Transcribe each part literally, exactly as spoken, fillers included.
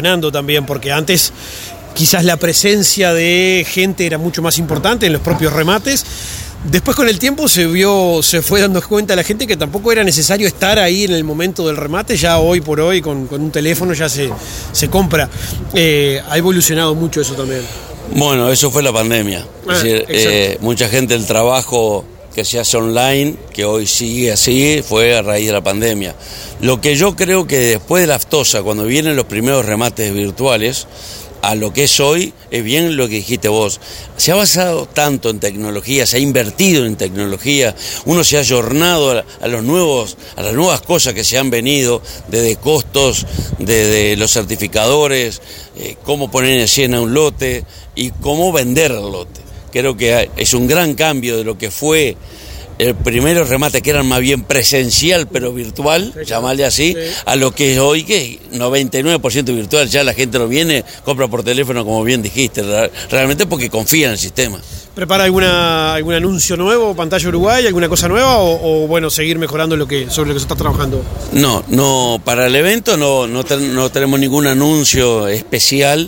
evolucionando también, porque antes quizás la presencia de gente era mucho más importante en los propios remates. Después con el tiempo se vio, se fue dando cuenta la gente que tampoco era necesario estar ahí en el momento del remate. Ya hoy por hoy con, con un teléfono ya se, se compra. Eh, ha evolucionado mucho eso también. Bueno, eso fue la pandemia. Ah, es decir, eh, mucha gente, el trabajo que se hace online, que hoy sigue así, fue a raíz de la pandemia. Lo que yo creo que después de la aftosa, cuando vienen los primeros remates virtuales, a lo que es hoy, es bien lo que dijiste vos. Se ha basado tanto en tecnología, se ha invertido en tecnología, uno se ha ayornado a, a los nuevos, a las nuevas cosas que se han venido, desde costos, desde los certificadores, eh, cómo poner en escena un lote y cómo vender el lote. Creo que es un gran cambio de lo que fue el primero remate, que eran más bien presencial pero virtual, sí, llamarle así, sí, a lo que es hoy, que noventa y nueve por ciento virtual. Ya la gente no viene, compra por teléfono, como bien dijiste, realmente porque confía en el sistema. ¿Prepara alguna algún anuncio nuevo, Pantalla Uruguay, alguna cosa nueva o, o bueno, seguir mejorando lo que sobre lo que se está trabajando? No, no, para el evento no, no, ten, no tenemos ningún anuncio especial.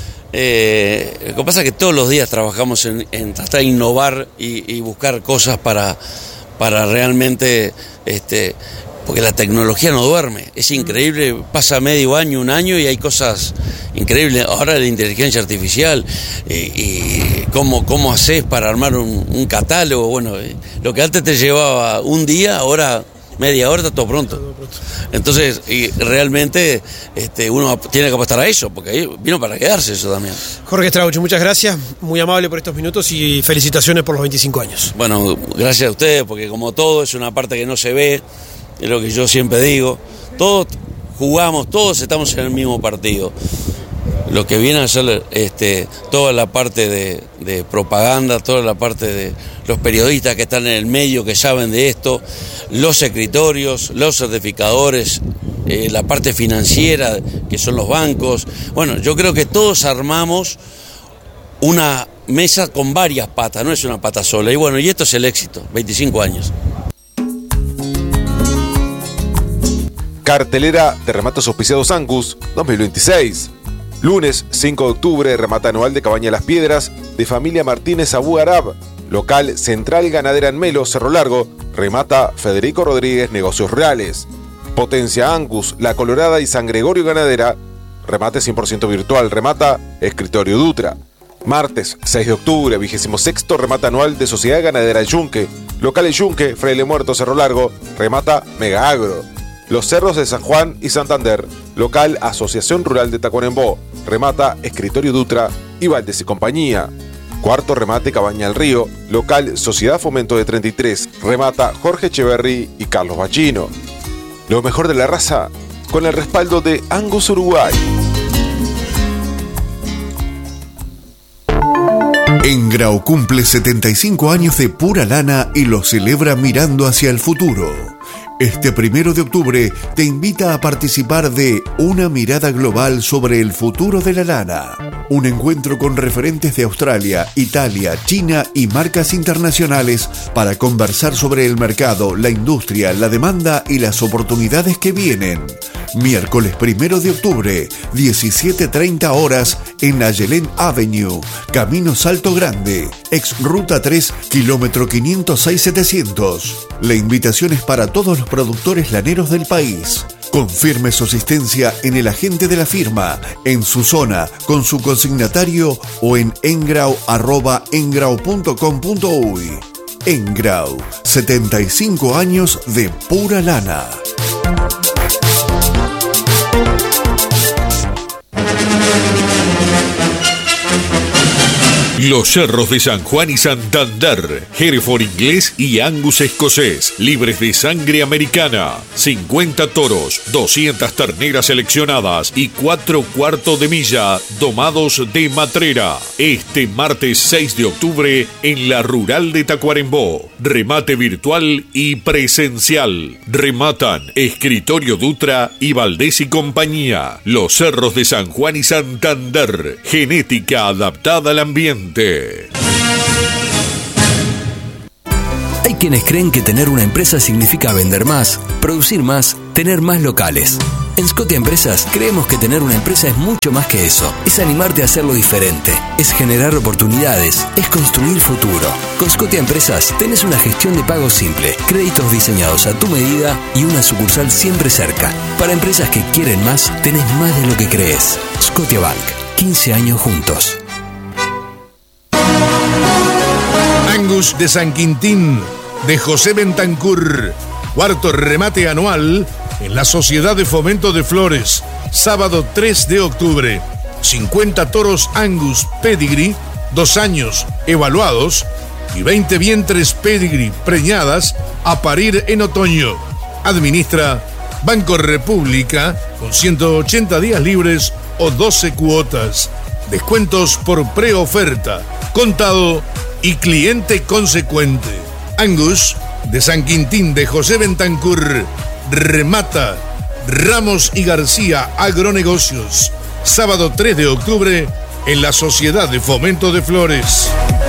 Eh, lo que pasa es que todos los días trabajamos en, en tratar de innovar y, y buscar cosas para, para realmente, este, porque la tecnología no duerme, es increíble, pasa medio año, un año y hay cosas increíbles. Ahora la inteligencia artificial y, y cómo, cómo haces para armar un, un catálogo. Bueno, lo que antes te llevaba un día, ahora media hora está todo pronto. Entonces, y realmente este, uno tiene que apostar a eso, porque vino para quedarse eso también. Jorge Strauch, muchas gracias, muy amable por estos minutos y felicitaciones por los veinticinco años. Bueno, gracias a ustedes, porque como todo es una parte que no se ve, es lo que yo siempre digo, todos jugamos, todos estamos en el mismo partido. Lo que viene a ser este, toda la parte de, de propaganda, toda la parte de los periodistas que están en el medio, que saben de esto, los escritorios, los certificadores, eh, la parte financiera, que son los bancos. Bueno, yo creo que todos armamos una mesa con varias patas, no es una pata sola. Y bueno, y esto es el éxito, veinticinco años. Cartelera de remates auspiciados Angus dos mil veintiséis. Lunes cinco de octubre, remata anual de Cabaña Las Piedras de familia Martínez Abu Arab. Local Central Ganadera en Melo, Cerro Largo, remata Federico Rodríguez Negocios Reales. Potencia Angus, La Colorada y San Gregorio Ganadera, remate cien por ciento virtual, remata Escritorio Dutra. Martes seis de octubre, vigésimo sexto remata anual de Sociedad Ganadera Yunque. Local Yunque, Fraile Muerto, Cerro Largo, remata Mega Agro. Los Cerros de San Juan y Santander, local Asociación Rural de Tacuarembó, remata Escritorio Dutra y Valdés y Compañía. Cuarto remate Cabaña del Río, local Sociedad Fomento de treinta y tres, remata Jorge Echeverry y Carlos Bachino. Lo mejor de la raza, con el respaldo de Angus Uruguay. Engrau cumple setenta y cinco años de pura lana y lo celebra mirando hacia el futuro. Este primero de octubre te invita a participar de Una mirada global sobre el futuro de la lana. Un encuentro con referentes de Australia, Italia, China y marcas internacionales para conversar sobre el mercado, la industria, la demanda y las oportunidades que vienen. Miércoles primero de octubre, diecisiete treinta horas en Ayelén Avenue, Camino Salto Grande, ex Ruta tres, kilómetro quinientos seis setecientos. La invitación es para todos los productores laneros del país. Confirme su asistencia en el agente de la firma, en su zona, con su consignatario o en engrau arroba engrau punto com punto uy. Engrau, setenta y cinco años de pura lana. Los Cerros de San Juan y Santander, Hereford inglés y Angus escocés, libres de sangre americana, cincuenta toros, doscientas terneras seleccionadas y cuatro cuartos de milla domados de matrera. Este martes seis de octubre en la Rural de Tacuarembó, remate virtual y presencial. Rematan Escritorio Dutra y Valdés y Compañía. Los Cerros de San Juan y Santander, genética adaptada al ambiente. Hay quienes creen que tener una empresa significa vender más, producir más, tener más locales. En Scotia Empresas creemos que tener una empresa es mucho más que eso. Es animarte a hacerlo diferente, es generar oportunidades, es construir futuro. Con Scotia Empresas tenés una gestión de pago simple, créditos diseñados a tu medida y una sucursal siempre cerca. Para empresas que quieren más, tenés más de lo que crees. Scotiabank, quince años juntos. Angus de San Quintín, de José Bentancur. Cuarto remate anual en la Sociedad de Fomento de Flores, sábado tres de octubre. cincuenta toros Angus Pedigree, dos años evaluados, y veinte vientres Pedigree preñadas a parir en otoño. Administra Banco República con ciento ochenta días libres o doce cuotas. Descuentos por preoferta, contado y cliente consecuente. Angus de San Quintín de José Bentancur. Remata Ramos y García Agronegocios, sábado tres de octubre en la Sociedad de Fomento de Flores.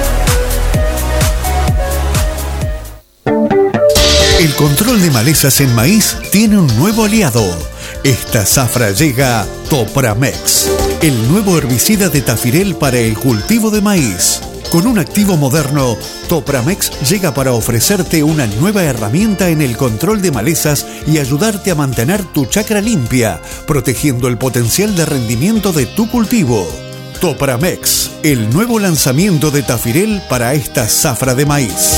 El control de malezas en maíz tiene un nuevo aliado. Esta zafra llega Topramex, el nuevo herbicida de Tafirel para el cultivo de maíz. Con un activo moderno, Topramex llega para ofrecerte una nueva herramienta en el control de malezas y ayudarte a mantener tu chacra limpia, protegiendo el potencial de rendimiento de tu cultivo. Topramex, el nuevo lanzamiento de Tafirel para esta zafra de maíz.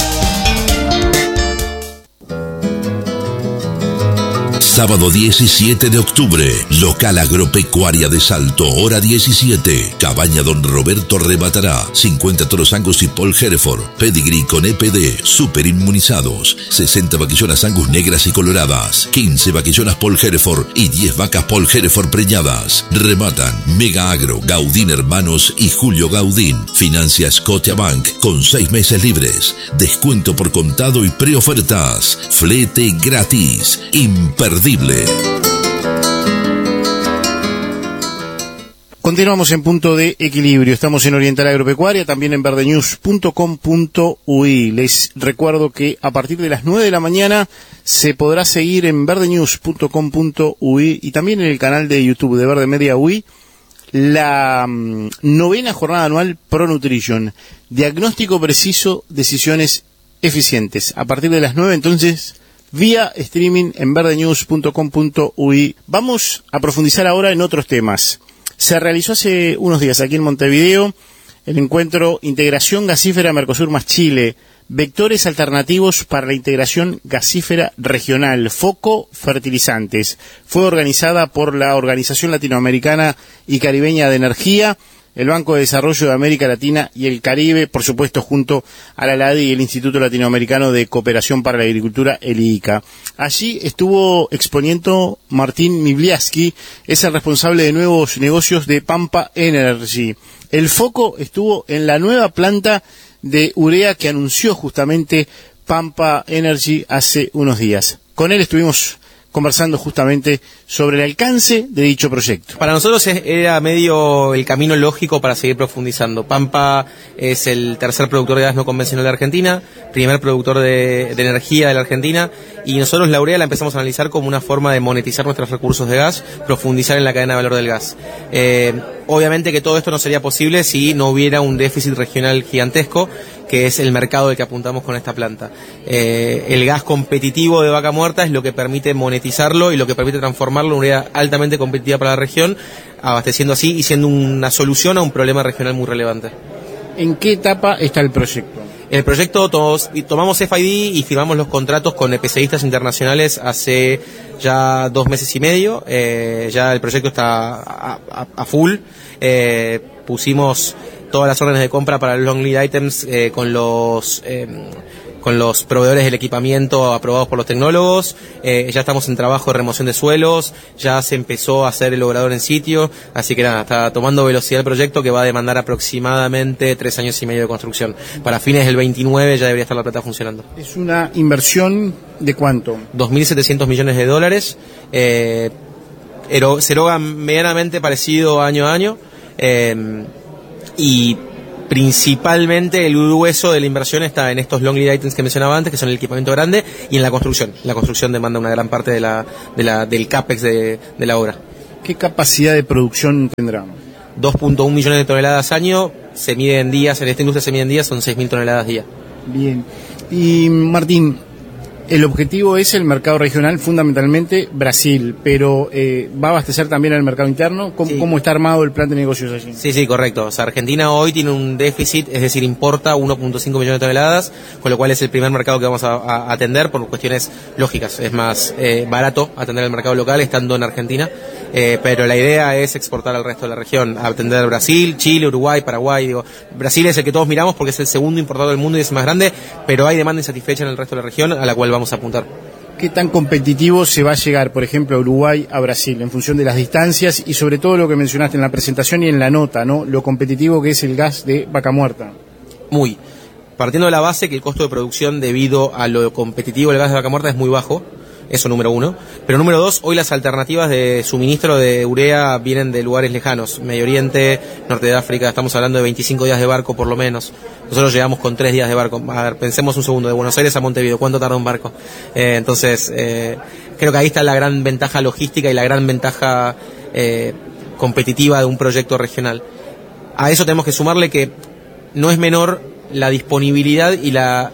Sábado diecisiete de octubre, local agropecuaria de Salto, hora diecisiete. Cabaña Don Roberto rematará cincuenta toros Angus y Paul Hereford, Pedigree con E P D, super inmunizados, sesenta vaquillonas Angus negras y coloradas, quince vaquillonas Paul Hereford y diez vacas Paul Hereford preñadas. Rematan Mega Agro, Gaudín Hermanos y Julio Gaudín. Financia Scotiabank con seis meses libres, descuento por contado y preofertas, flete gratis, imperdible. Continuamos en Punto de Equilibrio. Estamos en Oriental Agropecuaria, también en verdenews punto com punto uy. Les recuerdo que a partir de las nueve de la mañana se podrá seguir en verdenews punto com punto uy y también en el canal de YouTube de Verde Media U I la um, novena jornada anual Pro Nutrition. Diagnóstico preciso, decisiones eficientes. A partir de las nueve, entonces, vía streaming en verdenews punto com punto uy. Vamos a profundizar ahora en otros temas. Se realizó hace unos días aquí en Montevideo el encuentro Integración Gasífera Mercosur más Chile, vectores alternativos para la integración gasífera regional, foco fertilizantes. Fue organizada por la Organización Latinoamericana y Caribeña de Energía, el Banco de Desarrollo de América Latina y el Caribe, por supuesto, junto a la LADI y el Instituto Latinoamericano de Cooperación para la Agricultura, el I C A. Allí estuvo exponiendo Martín Mibliaski, es el responsable de nuevos negocios de Pampa Energy. El foco estuvo en la nueva planta de urea que anunció justamente Pampa Energy hace unos días. Con él estuvimos conversando justamente sobre el alcance de dicho proyecto. Para nosotros era medio el camino lógico para seguir profundizando. Pampa es el tercer productor de gas no convencional de Argentina, primer productor de, de energía de la Argentina, y nosotros la urea la empezamos a analizar como una forma de monetizar nuestros recursos de gas, profundizar en la cadena de valor del gas. Eh, obviamente que todo esto no sería posible si no hubiera un déficit regional gigantesco, que es el mercado al que apuntamos con esta planta. Eh, el gas competitivo de Vaca Muerta es lo que permite monetizarlo y lo que permite transformarlo en una urea altamente competitiva para la región, abasteciendo así y siendo una solución a un problema regional muy relevante. ¿En qué etapa está el proyecto? El proyecto tos, tomamos F I D y firmamos los contratos con EPCistas internacionales hace ya dos meses y medio. Eh, ya el proyecto está a, a, a full. Eh, pusimos todas las órdenes de compra para los long lead items eh, con los eh, con los proveedores del equipamiento aprobados por los tecnólogos. Eh, ya estamos en trabajo de remoción de suelos, ya se empezó a hacer el logrador en sitio, así que nada, está tomando velocidad el proyecto, que va a demandar aproximadamente tres años y medio de construcción. Para fines del veintinueve ya debería estar la planta funcionando. ¿Es una inversión de cuánto? dos mil setecientos millones de dólares, eh, se eroga medianamente parecido año a año, eh, y principalmente el grueso de la inversión está en estos long lead items que mencionaba antes, que son el equipamiento grande, y en la construcción. La construcción demanda una gran parte de la, de la, del CAPEX de, de la obra. ¿Qué capacidad de producción tendrá? dos punto uno millones de toneladas año, se mide en días, en esta industria se mide en días, son seis mil toneladas día. Bien. Y Martín, el objetivo es el mercado regional, fundamentalmente Brasil, pero eh, ¿va a abastecer también al mercado interno? ¿Cómo, sí. ¿Cómo está armado el plan de negocios allí? Sí, sí, correcto. O sea, Argentina hoy tiene un déficit, es decir, importa uno punto cinco millones de toneladas, con lo cual es el primer mercado que vamos a, a atender por cuestiones lógicas. Es más eh, barato atender el mercado local estando en Argentina, eh, pero la idea es exportar al resto de la región, atender Brasil, Chile, Uruguay, Paraguay. Digo, Brasil es el que todos miramos porque es el segundo importador del mundo y es el más grande, pero hay demanda insatisfecha en el resto de la región a la cual vamos a apuntar. ¿Qué tan competitivo se va a llegar, por ejemplo, a Uruguay, a Brasil, en función de las distancias y sobre todo lo que mencionaste en la presentación y en la nota, ¿no? Lo competitivo que es el gas de Vaca Muerta. Muy. Partiendo de la base que el costo de producción debido a lo competitivo del gas de Vaca Muerta es muy bajo, eso número uno. Pero número dos, hoy las alternativas de suministro de urea vienen de lugares lejanos, Medio Oriente, Norte de África, estamos hablando de veinticinco días de barco por lo menos. Nosotros llegamos con tres días de barco. A ver, pensemos un segundo, de Buenos Aires a Montevideo, ¿cuánto tarda un barco? Eh, entonces, eh, creo que ahí está la gran ventaja logística y la gran ventaja eh, competitiva de un proyecto regional. A eso tenemos que sumarle que no es menor la disponibilidad y la...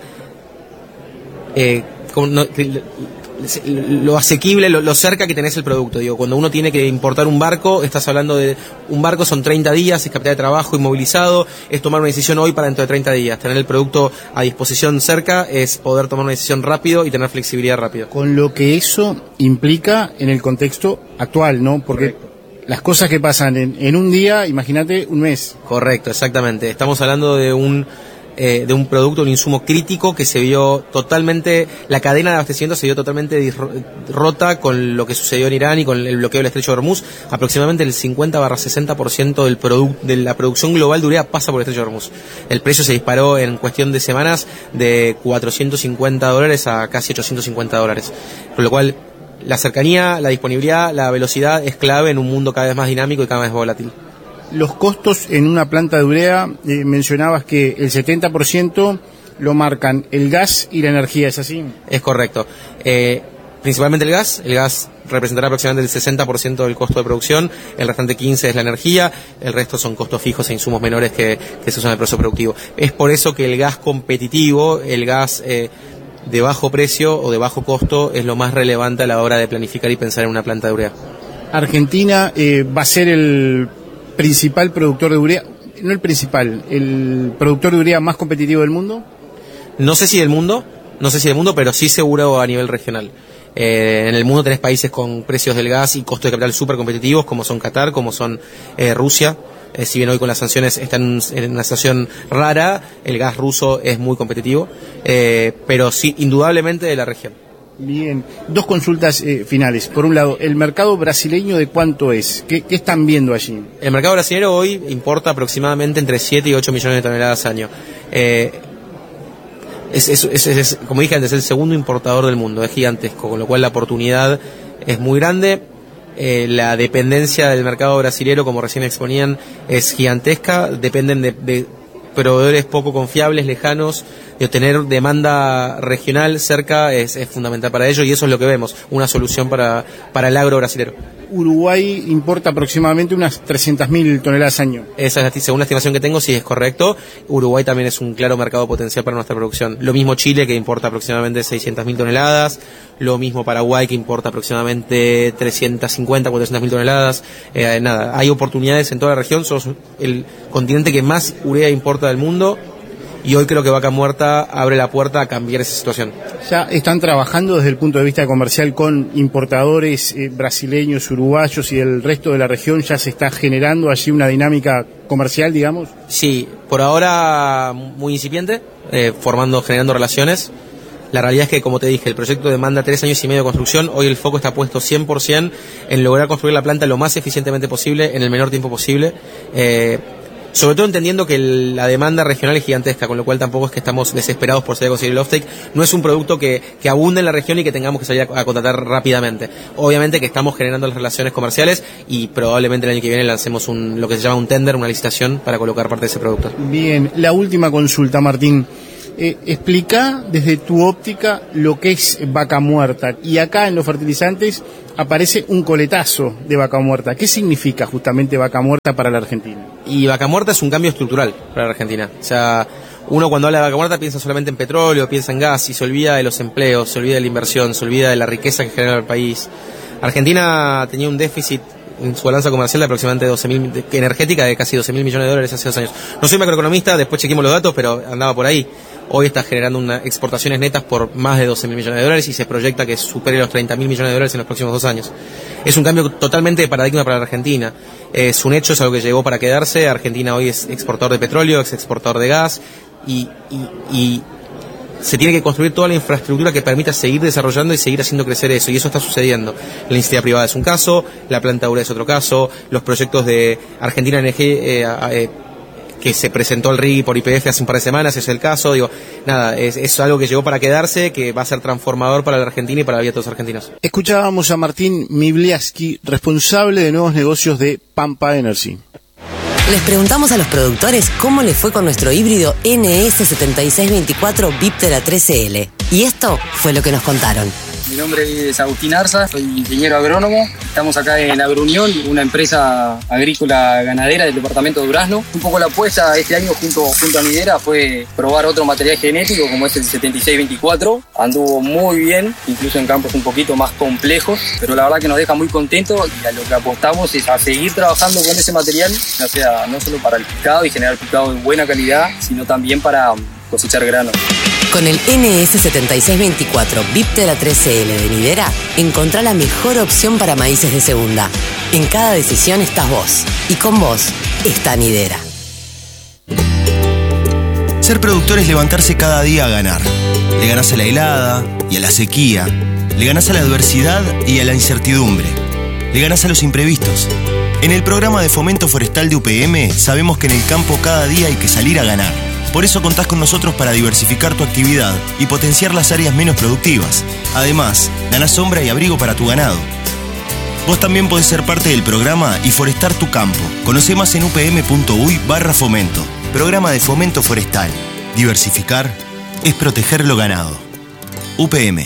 Eh, con, no, que, lo asequible, lo, lo cerca que tenés el producto. Digo, cuando uno tiene que importar un barco, estás hablando de un barco, son treinta días, es capital de trabajo inmovilizado, es tomar una decisión hoy para dentro de treinta días. Tener el producto a disposición cerca es poder tomar una decisión rápido y tener flexibilidad rápido. Con lo que eso implica en el contexto actual, ¿no? Porque correcto. Las cosas que pasan en, en un día, imagínate un mes. Correcto, exactamente. Estamos hablando de un Eh, de un producto, un insumo crítico que se vio totalmente, la cadena de abastecimiento se vio totalmente rota con lo que sucedió en Irán y con el bloqueo del estrecho de Hormuz. Aproximadamente el cincuenta barra sesenta por ciento del produ- de la producción global de urea pasa por el estrecho de Hormuz. El precio se disparó en cuestión de semanas de cuatrocientos cincuenta dólares a casi ochocientos cincuenta dólares. Por lo cual, la cercanía, la disponibilidad, la velocidad es clave en un mundo cada vez más dinámico y cada vez más volátil. Los costos en una planta de urea, eh, mencionabas que el setenta por ciento lo marcan el gas y la energía, ¿es así? Es correcto. Eh, principalmente el gas. El gas representará aproximadamente el sesenta por ciento del costo de producción, el restante quince por ciento es la energía, el resto son costos fijos e insumos menores que, que se usan en el proceso productivo. Es por eso que el gas competitivo, el gas eh, de bajo precio o de bajo costo, es lo más relevante a la hora de planificar y pensar en una planta de urea. Argentina eh, va a ser el principal productor de urea, no el principal, el productor de urea más competitivo del mundo. No sé si del mundo, no sé si del mundo, pero sí seguro a nivel regional. Eh, en el mundo tenés países con precios del gas y costos de capital súper competitivos, como son Qatar, como son eh, Rusia. Eh, si bien hoy con las sanciones están en una situación rara, el gas ruso es muy competitivo, eh, pero sí, indudablemente de la región. Bien, dos consultas eh, finales. Por un lado, ¿el mercado brasileño de cuánto es? ¿Qué, qué están viendo allí? El mercado brasileño hoy importa aproximadamente entre siete y ocho millones de toneladas al año. Eh, es, es, es, es, como dije antes, es el segundo importador del mundo, es gigantesco, con lo cual la oportunidad es muy grande. Eh, la dependencia del mercado brasilero, como recién exponían, es gigantesca. Dependen de, de proveedores poco confiables, lejanos. De tener demanda regional cerca es, es fundamental para ello, y eso es lo que vemos, una solución para, para el agro brasilero. Uruguay importa aproximadamente unas trescientas mil toneladas al año. Esa es la, según la estimación que tengo, sí es correcto. Uruguay también es un claro mercado potencial para nuestra producción. Lo mismo Chile, que importa aproximadamente seiscientas mil toneladas. Lo mismo Paraguay, que importa aproximadamente trescientas cincuenta, cuatrocientas mil toneladas. Eh, nada, hay oportunidades en toda la región. Somos el continente que más urea importa del mundo. Y hoy creo que Vaca Muerta abre la puerta a cambiar esa situación. ¿Ya están trabajando desde el punto de vista comercial con importadores eh, brasileños, uruguayos y el resto de la región? ¿Ya se está generando allí una dinámica comercial, digamos? Sí, por ahora muy incipiente, eh, formando, generando relaciones. La realidad es que, como te dije, el proyecto demanda tres años y medio de construcción. Hoy el foco está puesto cien por ciento en lograr construir la planta lo más eficientemente posible, en el menor tiempo posible. Eh, sobre todo entendiendo que el, la demanda regional es gigantesca, con lo cual tampoco es que estamos desesperados por salir a conseguir el offtake. No es un producto que, que abunde en la región y que tengamos que salir a, a contratar rápidamente. Obviamente que estamos generando las relaciones comerciales y probablemente el año que viene lancemos un, lo que se llama un tender, una licitación para colocar parte de ese producto. Bien, la última consulta, Martín. Eh, explica desde tu óptica lo que es vaca muerta. Y acá en los fertilizantes aparece un coletazo de vaca muerta. ¿Qué significa justamente vaca muerta para la Argentina? Y vaca muerta es un cambio estructural para la Argentina. O sea, uno cuando habla de vaca muerta piensa solamente en petróleo, piensa en gas y se olvida de los empleos, se olvida de la inversión, se olvida de la riqueza que genera el país. Argentina tenía un déficit en su balanza comercial de aproximadamente doce mil, de, energética de casi doce mil millones de dólares hace dos años. No soy macroeconomista, después chequemos los datos, pero andaba por ahí. Hoy está generando unas exportaciones netas por más de doce mil millones de dólares y se proyecta que supere los treinta mil millones de dólares en los próximos dos años. Es un cambio totalmente de paradigma para la Argentina. Es un hecho, es algo que llegó para quedarse. Argentina hoy es exportador de petróleo, es exportador de gas y, y, y se tiene que construir toda la infraestructura que permita seguir desarrollando y seguir haciendo crecer eso, y eso está sucediendo. La iniciativa privada es un caso, la planta Ura es otro caso, los proyectos de Argentina Energía eh, eh, que se presentó al R I G I por Y P F hace un par de semanas es el caso. Digo, nada, es, es algo que llegó para quedarse, que va a ser transformador para la Argentina y para la vida de todos los argentinos. Escuchábamos a Martín Mibliaski, responsable de nuevos negocios de Pampa Energy. Les preguntamos a los productores cómo les fue con nuestro híbrido N S setenta y seis veinticuatro Viptera trece L. Y esto fue lo que nos contaron. Mi nombre es Agustín Arza, soy ingeniero agrónomo. Estamos acá en Agrounión, una empresa agrícola ganadera del departamento de Durazno. Un poco la apuesta este año junto, junto a Nidera fue probar otro material genético como es el setenta y seis veinticuatro. Anduvo muy bien, incluso en campos un poquito más complejos, pero la verdad que nos deja muy contentos y a lo que apostamos es a seguir trabajando con ese material, ya sea no solo para el picado y generar picado de buena calidad, sino también para cosechar grano. Con el N S setenta y seis veinticuatro Viptera trece L de Nidera, encontrá la mejor opción para maíces de segunda. En cada decisión estás vos, y con vos está Nidera. Ser productor es levantarse cada día a ganar. Le ganás a la helada y a la sequía, le ganás a la adversidad y a la incertidumbre, le ganás a los imprevistos. En el programa de fomento forestal de U P M sabemos que en el campo cada día hay que salir a ganar. Por eso contás con nosotros para diversificar tu actividad y potenciar las áreas menos productivas. Además, ganás sombra y abrigo para tu ganado. Vos también podés ser parte del programa y forestar tu campo. Conoce más en upm.uy barra fomento. Programa de fomento forestal. Diversificar es proteger lo ganado. U P M.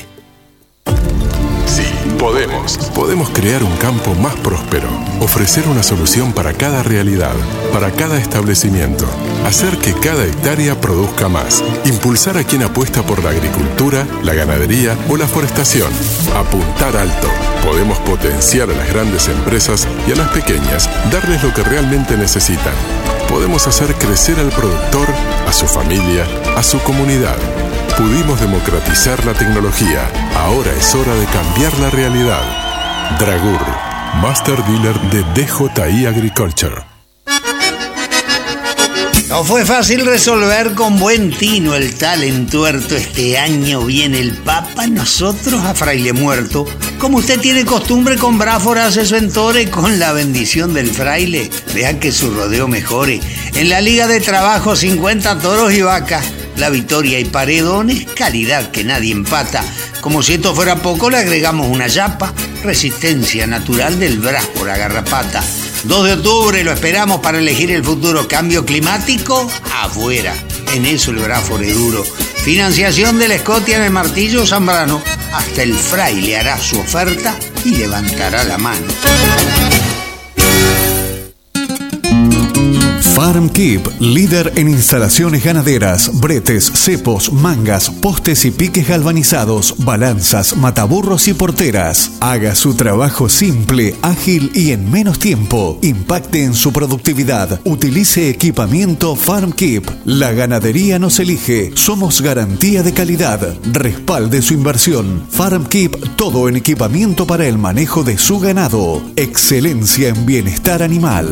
Podemos. Podemos crear un campo más próspero, ofrecer una solución para cada realidad, para cada establecimiento, hacer que cada hectárea produzca más, impulsar a quien apuesta por la agricultura, la ganadería o la forestación, apuntar alto. Podemos potenciar a las grandes empresas y a las pequeñas, darles lo que realmente necesitan. Podemos hacer crecer al productor, a su familia, a su comunidad. Pudimos democratizar la tecnología. Ahora es hora de cambiar la realidad. Dragur, Master Dealer de D J I Agriculture. No fue fácil resolver con buen tino el talentuerto. Este año viene el Papa, nosotros a Fraile Muerto. Como usted tiene costumbre, con Bráfora hace su entore, con la bendición del fraile. Vea que su rodeo mejore. En la Liga de Trabajo, cincuenta toros y vacas. La Victoria y Paredones, calidad que nadie empata. Como si esto fuera poco, le agregamos una yapa, resistencia natural del Bráfora Garrapata. dos de octubre lo esperamos para elegir el futuro. Cambio climático, afuera. En eso el Bráfora es duro. Financiación de la Escotia en el Martillo Zambrano. Hasta el fraile hará su oferta y levantará la mano. FarmKeep, líder en instalaciones ganaderas, bretes, cepos, mangas, postes y piques galvanizados, balanzas, mataburros y porteras. Haga su trabajo simple, ágil y en menos tiempo. Impacte en su productividad. Utilice equipamiento FarmKeep. La ganadería nos elige. Somos garantía de calidad. Respalde su inversión. FarmKeep, todo en equipamiento para el manejo de su ganado. Excelencia en bienestar animal.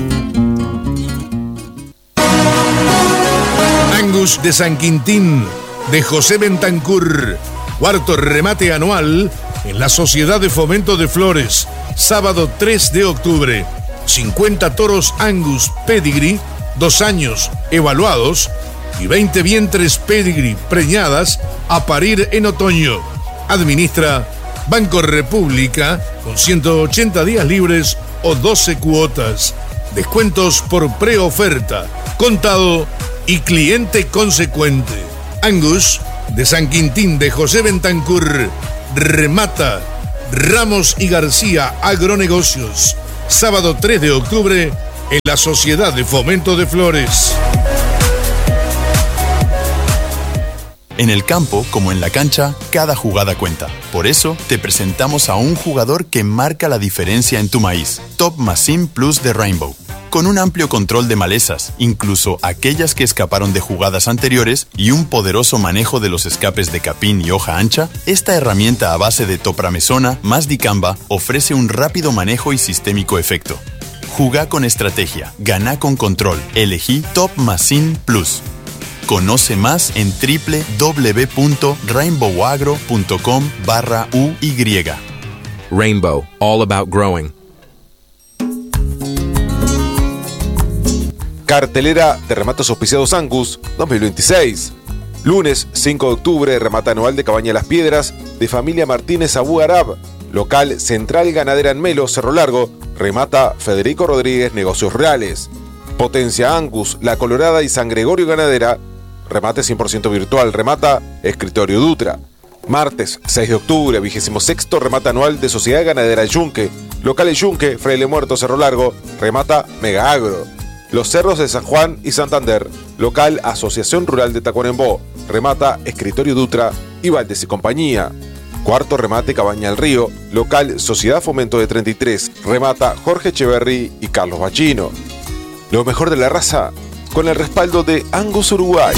Angus de San Quintín, de José Bentancur. Cuarto remate anual en la Sociedad de Fomento de Flores. Sábado tres de octubre. cincuenta toros Angus Pedigree dos años evaluados y veinte vientres Pedigree preñadas a parir en otoño. Administra Banco República con ciento ochenta días libres o doce cuotas. Descuentos por preoferta, contado y cliente consecuente. Angus de San Quintín de José Bentancur remata Ramos y García Agronegocios. Sábado tres de octubre en la Sociedad de Fomento de Flores. En el campo, como en la cancha, cada jugada cuenta. Por eso, te presentamos a un jugador que marca la diferencia en tu maíz. Top Machine Plus de Rainbow. Con un amplio control de malezas, incluso aquellas que escaparon de jugadas anteriores, y un poderoso manejo de los escapes de capín y hoja ancha, esta herramienta a base de topramesona más dicamba ofrece un rápido manejo y sistémico efecto. Jugá con estrategia, ganá con control. Elegí Top Machine Plus. Conoce más en doble u doble u doble u punto rainbow agro punto com barra U Y. Rainbow, all about growing. Cartelera de remates auspiciados Angus dos mil veintiséis. Lunes cinco de octubre, remata anual de Cabaña Las Piedras de Familia Martínez Abu Arab. Local Central Ganadera en Melo, Cerro Largo. Remata Federico Rodríguez Negocios Reales. Potencia Angus, La Colorada y San Gregorio Ganadera. Remate cien por ciento virtual. Remata Escritorio Dutra. Martes seis de octubre, vigésimo sexto remata anual de Sociedad Ganadera Yunque. Local El Yunque, Fraile Muerto, Cerro Largo. Remata Mega Agro. Los Cerros de San Juan y Santander. Local Asociación Rural de Tacuarembó. Remata Escritorio Dutra y Valdés y Compañía. Cuarto remate Cabaña del Río. Local Sociedad Fomento de treinta y tres. Remata Jorge Echeverry y Carlos Bachino. Lo mejor de la raza con el respaldo de Angus Uruguay.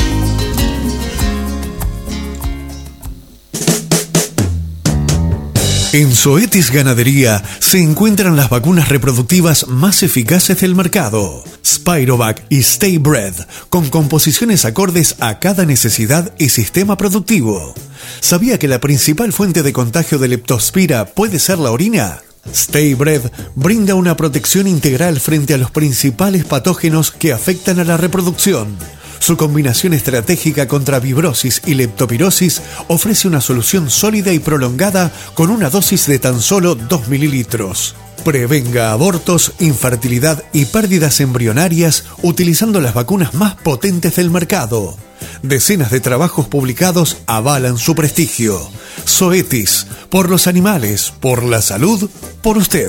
En Zoetis Ganadería se encuentran las vacunas reproductivas más eficaces del mercado. Spirovac y StayBred, con composiciones acordes a cada necesidad y sistema productivo. ¿Sabía que la principal fuente de contagio de leptospira puede ser la orina? StayBred brinda una protección integral frente a los principales patógenos que afectan a la reproducción. Su combinación estratégica contra fibrosis y leptospirosis ofrece una solución sólida y prolongada con una dosis de tan solo dos mililitros. Prevenga abortos, infertilidad y pérdidas embrionarias utilizando las vacunas más potentes del mercado. Decenas de trabajos publicados avalan su prestigio. Zoetis, por los animales, por la salud, por usted.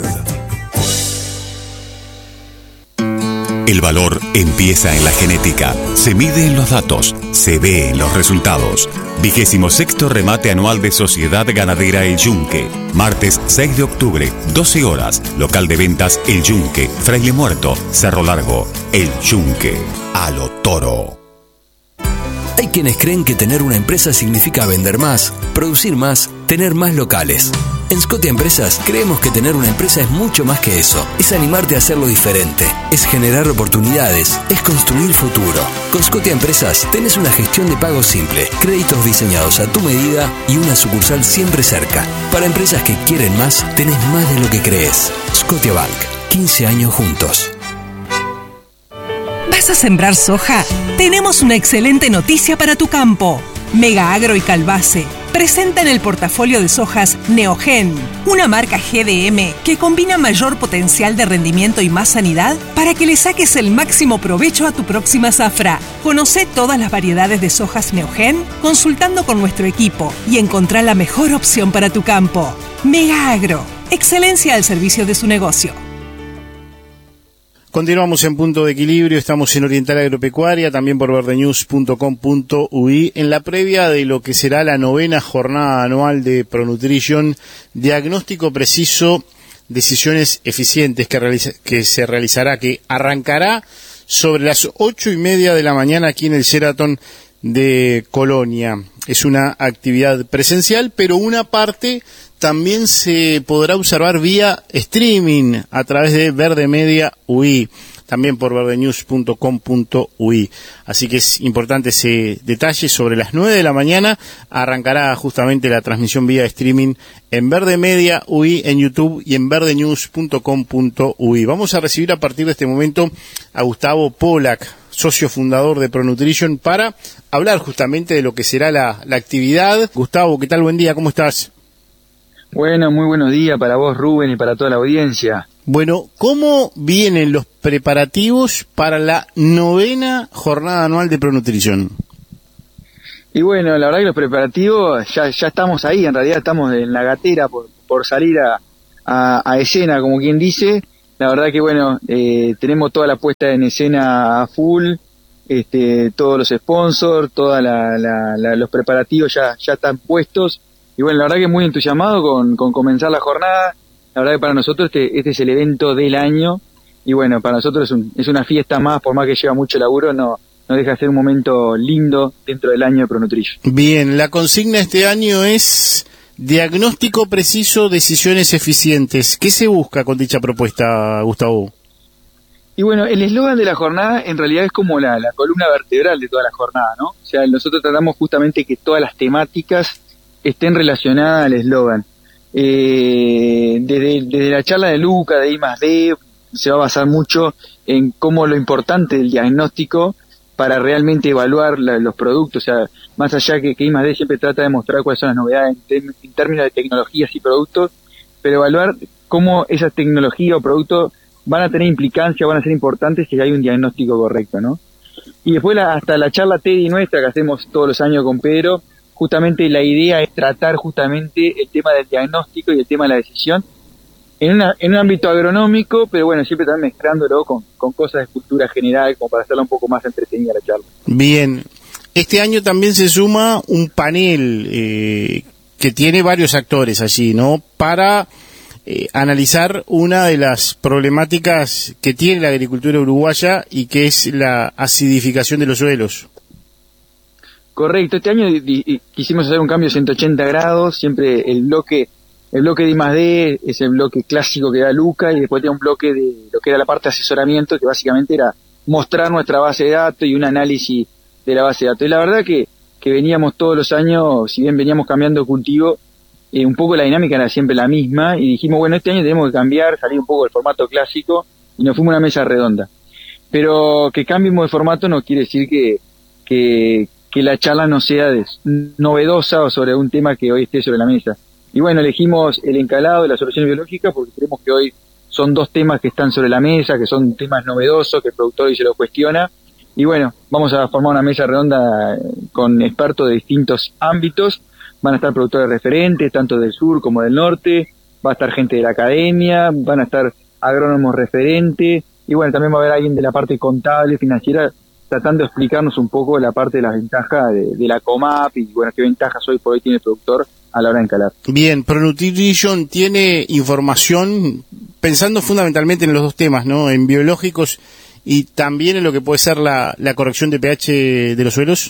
El valor empieza en la genética, se mide en los datos, se ve en los resultados. Vigésimo sexto remate anual de Sociedad Ganadera El Yunque. Martes seis de octubre, doce horas. Local de ventas El Yunque, Fraile Muerto, Cerro Largo. El Yunque, a lo toro. Hay quienes creen que tener una empresa significa vender más, producir más, tener más locales. En Scotia Empresas creemos que tener una empresa es mucho más que eso. Es animarte a hacerlo diferente, es generar oportunidades, es construir futuro. Con Scotia Empresas tenés una gestión de pago simple, créditos diseñados a tu medida y una sucursal siempre cerca. Para empresas que quieren más, tenés más de lo que crees. Scotia Bank, quince años juntos. ¿Vas a sembrar soja? Tenemos una excelente noticia para tu campo. Mega Agro y Calbase presentan el portafolio de sojas Neogen, una marca G D M que combina mayor potencial de rendimiento y más sanidad para que le saques el máximo provecho a tu próxima zafra. Conoce todas las variedades de sojas Neogen consultando con nuestro equipo y encontrá la mejor opción para tu campo. Mega Agro, excelencia al servicio de su negocio. Continuamos en Punto de Equilibrio, estamos en Oriental Agropecuaria, también por verdenews punto com punto uy, en la previa de lo que será la novena jornada anual de ProNutrition, diagnóstico preciso, decisiones eficientes que, realiza, que se realizará, que arrancará sobre las ocho y media de la mañana aquí en el Sheraton de Colonia. Es una actividad presencial, pero una parte también se podrá observar vía streaming a través de Verde Media U I. también por verde news punto com punto u i. Así que es importante ese detalle. Sobre las nueve de la mañana arrancará justamente la transmisión vía streaming en Verde Media U I en YouTube y en verde news punto com punto u i. Vamos a recibir a partir de este momento a Gustavo Polak, socio fundador de ProNutrition, para hablar justamente de lo que será la, la actividad. Gustavo, ¿qué tal? Buen día, ¿cómo estás? Bueno, muy buenos días para vos, Rubén, y para toda la audiencia. Bueno, ¿cómo vienen los preparativos para la novena jornada anual de ProNutrition? Y bueno, la verdad que los preparativos, ya, ya estamos ahí, en realidad estamos en la gatera por, por salir a, a, a escena, como quien dice. La verdad que bueno, eh, tenemos toda la puesta en escena a full, este, todos los sponsors, todos la, la, la, los preparativos ya, ya están puestos. Y bueno, la verdad que muy entusiasmado con, con comenzar la jornada. La verdad que para nosotros este, este es el evento del año. Y bueno, para nosotros es, un, es una fiesta más, por más que lleva mucho laburo, no, no deja de ser un momento lindo dentro del año de ProNutrition. Bien, la consigna este año es diagnóstico preciso, decisiones eficientes. ¿Qué se busca con dicha propuesta, Gustavo? Y bueno, el eslogan de la jornada en realidad es como la, la columna vertebral de toda la jornada, ¿no? O sea, nosotros tratamos justamente que todas las temáticas estén relacionadas al eslogan. Eh, desde, desde la charla de Luca, de I más D, se va a basar mucho en cómo lo importante del diagnóstico para realmente evaluar la, los productos. O sea, más allá que, que I más D siempre trata de mostrar cuáles son las novedades en, en términos de tecnologías y productos, pero evaluar cómo esas tecnologías o productos van a tener implicancia, van a ser importantes si hay un diagnóstico correcto, ¿no? Y después la, hasta la charla TEDI nuestra que hacemos todos los años con Pedro, justamente la idea es tratar justamente el tema del diagnóstico y el tema de la decisión en, una, en un ámbito agronómico, pero bueno, siempre también mezclándolo con, con cosas de cultura general, como para hacerla un poco más entretenida la charla. Bien, este año también se suma un panel eh, que tiene varios actores allí, ¿no? Para eh, analizar una de las problemáticas que tiene la agricultura uruguaya y que es la acidificación de los suelos. Correcto, este año quisimos hacer un cambio de ciento ochenta grados, siempre el bloque el bloque de I más D es el bloque clásico que da Luca y después tiene un bloque de lo que era la parte de asesoramiento que básicamente era mostrar nuestra base de datos y un análisis de la base de datos. Y la verdad que, que veníamos todos los años, si bien veníamos cambiando de cultivo, eh, un poco la dinámica era siempre la misma y dijimos, bueno, este año tenemos que cambiar, salir un poco del formato clásico y nos fuimos a una mesa redonda. Pero que cambiemos de formato no quiere decir que... que que la charla no sea des- novedosa o sobre un tema que hoy esté sobre la mesa. Y bueno, elegimos el encalado de las soluciones biológicas porque creemos que hoy son dos temas que están sobre la mesa, que son temas novedosos, que el productor hoy se lo cuestiona. Y bueno, vamos a formar una mesa redonda con expertos de distintos ámbitos. Van a estar productores referentes, tanto del sur como del norte. Va a estar gente de la academia, van a estar agrónomos referentes. Y bueno, también va a haber alguien de la parte contable, financiera, tratando de explicarnos un poco la parte de las ventajas de, de la COMAP y bueno, qué ventajas hoy por hoy tiene el productor a la hora de encalar. Bien, ProNutrition tiene información pensando fundamentalmente en los dos temas, ¿no? En biológicos y también en lo que puede ser la, la corrección de pH de los suelos.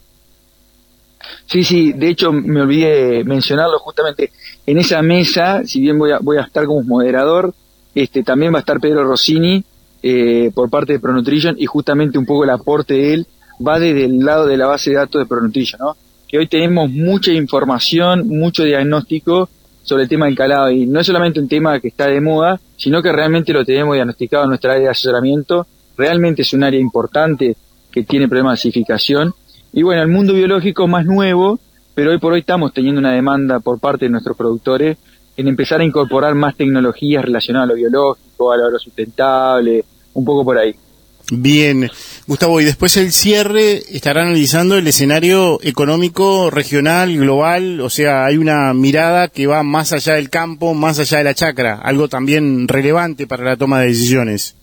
Sí, sí, de hecho me olvidé mencionarlo justamente en esa mesa, si bien voy a, voy a estar como moderador, este también va a estar Pedro Rossini, Eh, por parte de ProNutrition y justamente un poco el aporte de él va desde el lado de la base de datos de ProNutrition, ¿no? Que hoy tenemos mucha información, mucho diagnóstico sobre el tema del calado y no es solamente un tema que está de moda, sino que realmente lo tenemos diagnosticado en nuestra área de asesoramiento, realmente es un área importante que tiene problemas de acidificación y bueno, el mundo biológico más nuevo, pero hoy por hoy estamos teniendo una demanda por parte de nuestros productores en empezar a incorporar más tecnologías relacionadas a lo biológico, a lo agrosustentable, un poco por ahí. Bien, Gustavo, y después el cierre estará analizando el escenario económico regional, global, o sea, hay una mirada que va más allá del campo, más allá de la chacra, algo también relevante para la toma de decisiones.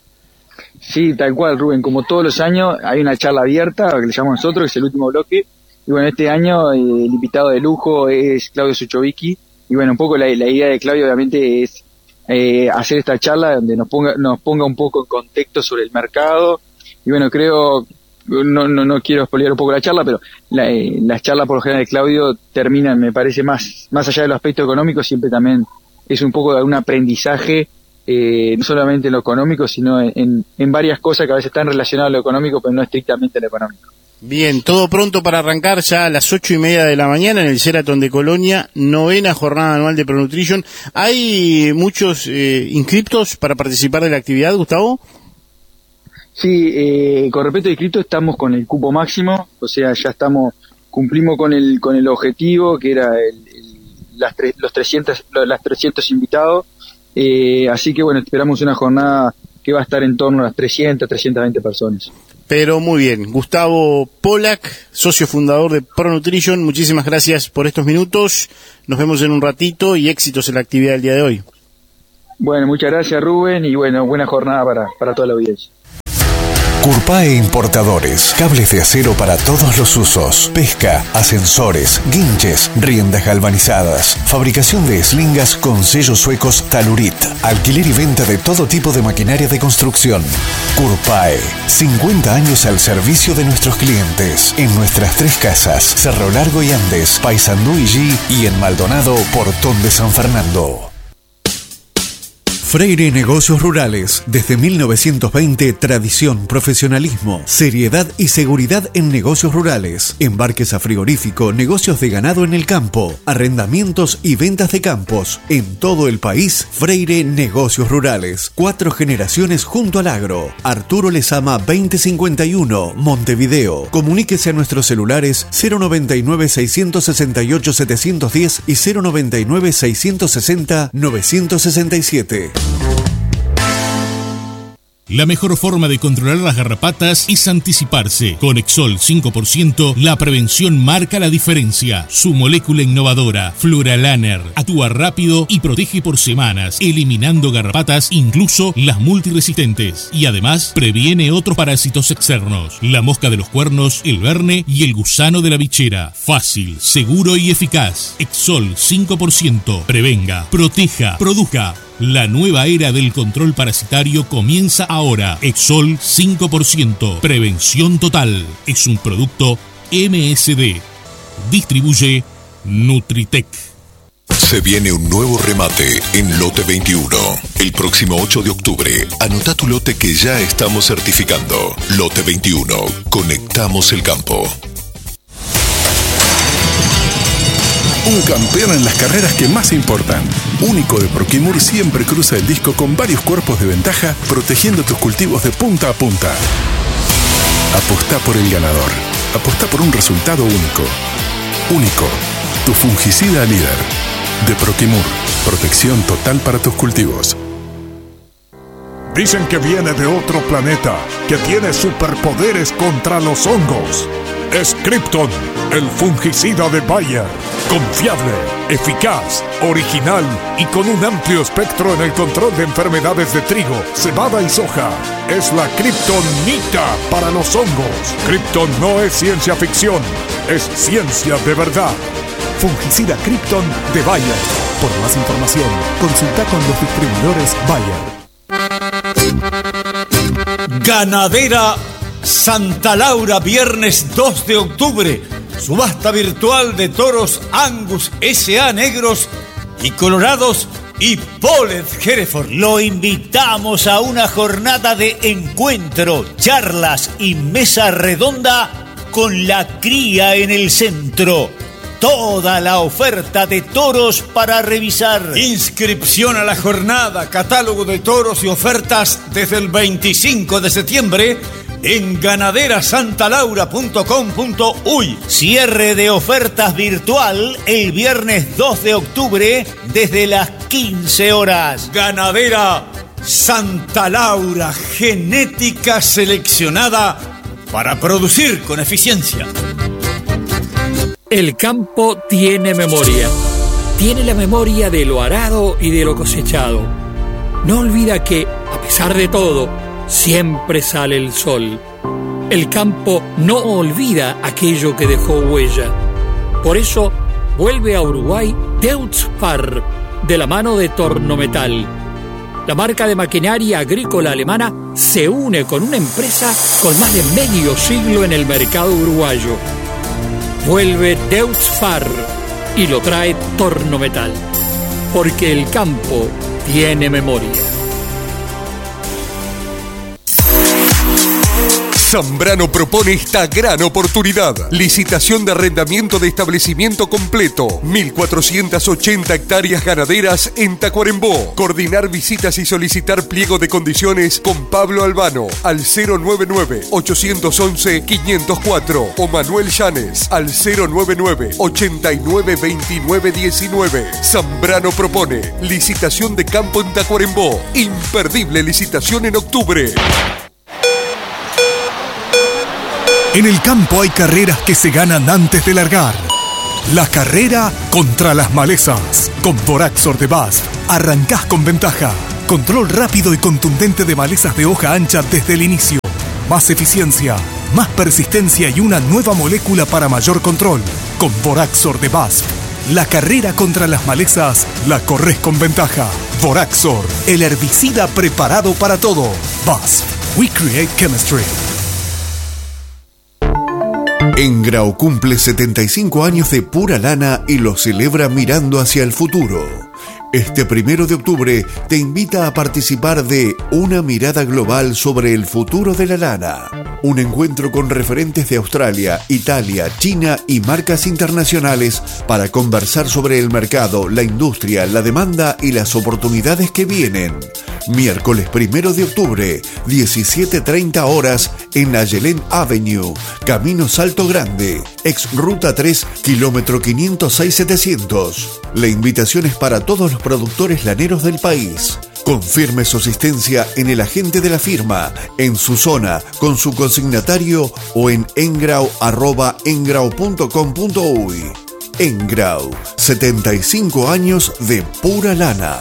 Sí, tal cual, Rubén, como todos los años hay una charla abierta, que le llamamos nosotros, que es el último bloque, y bueno, este año eh, el invitado de lujo es Claudio Suchovicki, y bueno, un poco la, la idea de Claudio obviamente es Eh, hacer esta charla donde nos ponga nos ponga un poco en contexto sobre el mercado y bueno, creo, no no, no quiero spoilear un poco la charla, pero la, eh, las charlas por lo general de Claudio terminan, me parece, más más allá de los aspectos económicos, siempre también es un poco de un aprendizaje eh, no solamente en lo económico, sino en, en, en varias cosas que a veces están relacionadas a lo económico, pero no estrictamente a lo económico. Bien, todo pronto para arrancar ya a las ocho y media de la mañana en el Sheraton de Colonia, novena jornada anual de ProNutrition. ¿Hay muchos eh, inscriptos para participar de la actividad, Gustavo? Sí, eh, con respecto a inscriptos estamos con el cupo máximo, o sea, ya estamos, cumplimos con el con el objetivo que era el, el, las tre, los trescientos, las trescientos invitados, eh, así que bueno, esperamos una jornada que va a estar en torno a las trescientas, trescientas veinte personas. Pero muy bien, Gustavo Polak, socio fundador de ProNutrition, muchísimas gracias por estos minutos, nos vemos en un ratito y éxitos en la actividad del día de hoy. Bueno, muchas gracias Rubén y bueno, buena jornada para, para toda la audiencia. Curpae Importadores, cables de acero para todos los usos, pesca, ascensores, guinches, riendas galvanizadas, fabricación de eslingas con sellos suecos Talurit, alquiler y venta de todo tipo de maquinaria de construcción. Curpae, cincuenta años al servicio de nuestros clientes, en nuestras tres casas, Cerro Largo y Andes, Paysandú y G, y en Maldonado, Portón de San Fernando. Freire Negocios Rurales, desde mil novecientos veinte, tradición, profesionalismo, seriedad y seguridad en negocios rurales, embarques a frigorífico, negocios de ganado en el campo, arrendamientos y ventas de campos. En todo el país, Freire Negocios Rurales, cuatro generaciones junto al agro. Arturo Lezama veinte cincuenta y uno, Montevideo. Comuníquese a nuestros celulares cero noventa y nueve, seiscientos sesenta y ocho, setecientos diez y cero noventa y nueve, seiscientos sesenta, novecientos sesenta y siete. La mejor forma de controlar las garrapatas es anticiparse. Con Exol cinco por ciento, la prevención marca la diferencia. Su molécula innovadora, Fluralaner, actúa rápido y protege por semanas, eliminando garrapatas, incluso las multiresistentes. Y además, previene otros parásitos externos. La mosca de los cuernos, el verne y el gusano de la bichera. Fácil, seguro y eficaz. Exol cinco por ciento. Prevenga, proteja, produzca. La nueva era del control parasitario comienza ahora. Exol cinco por ciento. Prevención total. Es un producto M S D. Distribuye Nutritec. Se viene un nuevo remate en Lote veintiuno. El próximo ocho de octubre, anota tu lote que ya estamos certificando. Lote veintiuno. Conectamos el campo. Un campeón en las carreras que más importan. Único de Proquimur siempre cruza el disco con varios cuerpos de ventaja, protegiendo tus cultivos de punta a punta. Apostá por el ganador. Apostá por un resultado único. Único. Tu fungicida líder. De Proquimur. Protección total para tus cultivos. Dicen que viene de otro planeta, que tiene superpoderes contra los hongos. Es Krypton, el fungicida de Bayer. Confiable, eficaz, original y con un amplio espectro en el control de enfermedades de trigo, cebada y soja. Es la Kryptonita para los hongos. Krypton no es ciencia ficción, es ciencia de verdad. Fungicida Krypton de Bayer. Por más información, consulta con los distribuidores Bayer. Ganadera Santa Laura, viernes dos de octubre. Subasta virtual de toros Angus S A negros y colorados y Polled Hereford. Lo invitamos a una jornada de encuentro, charlas y mesa redonda con la cría en el centro. Toda la oferta de toros para revisar. Inscripción a la jornada, catálogo de toros y ofertas desde el veinticinco de septiembre en ganadera santa laura punto com punto uy. Cierre de ofertas virtual el viernes dos de octubre desde las quince horas. Ganadera Santa Laura, genética seleccionada para producir con eficiencia. El campo tiene memoria. Tiene la memoria de lo arado y de lo cosechado. No olvida que, a pesar de todo, siempre sale el sol. El campo no olvida aquello que dejó huella. Por eso, vuelve a Uruguay Deutz-Fahr, de la mano de Tornometal. La marca de maquinaria agrícola alemana se une con una empresa con más de medio siglo en el mercado uruguayo. Vuelve Deutz-Fahr y lo trae Tornometal, porque el campo tiene memoria. Zambrano propone esta gran oportunidad. Licitación de arrendamiento de establecimiento completo. mil cuatrocientas ochenta hectáreas ganaderas en Tacuarembó. Coordinar visitas y solicitar pliego de condiciones con Pablo Albano al cero nueve nueve, ocho once, quinientos cuatro o Manuel Llanes al cero nueve nueve, ochenta y nueve, veintinueve diecinueve. Zambrano propone licitación de campo en Tacuarembó. Imperdible licitación en octubre. En el campo hay carreras que se ganan antes de largar. La carrera contra las malezas. Con Voraxor de B A S F arrancás con ventaja. Control rápido y contundente de malezas de hoja ancha desde el inicio. Más eficiencia, más persistencia y una nueva molécula para mayor control. Con Voraxor de B A S F, la carrera contra las malezas la corres con ventaja. Voraxor, el herbicida preparado para todo. B A S F, we create chemistry. Engrau cumple setenta y cinco años de pura lana y lo celebra mirando hacia el futuro. Este primero de octubre te invita a participar de Una mirada global sobre el futuro de la lana. Un encuentro con referentes de Australia, Italia, China y marcas internacionales para conversar sobre el mercado, la industria, la demanda y las oportunidades que vienen. Miércoles primero de octubre, diecisiete treinta horas en Ayelén Avenue, Camino Salto Grande, ex Ruta tres, kilómetro quinientos seis setecientos. La invitación es para todos los productores laneros del país. Confirme su asistencia en el agente de la firma, en su zona, con su consignatario o en engrau arroba engrau punto com punto uy. Engrau, setenta y cinco años de pura lana.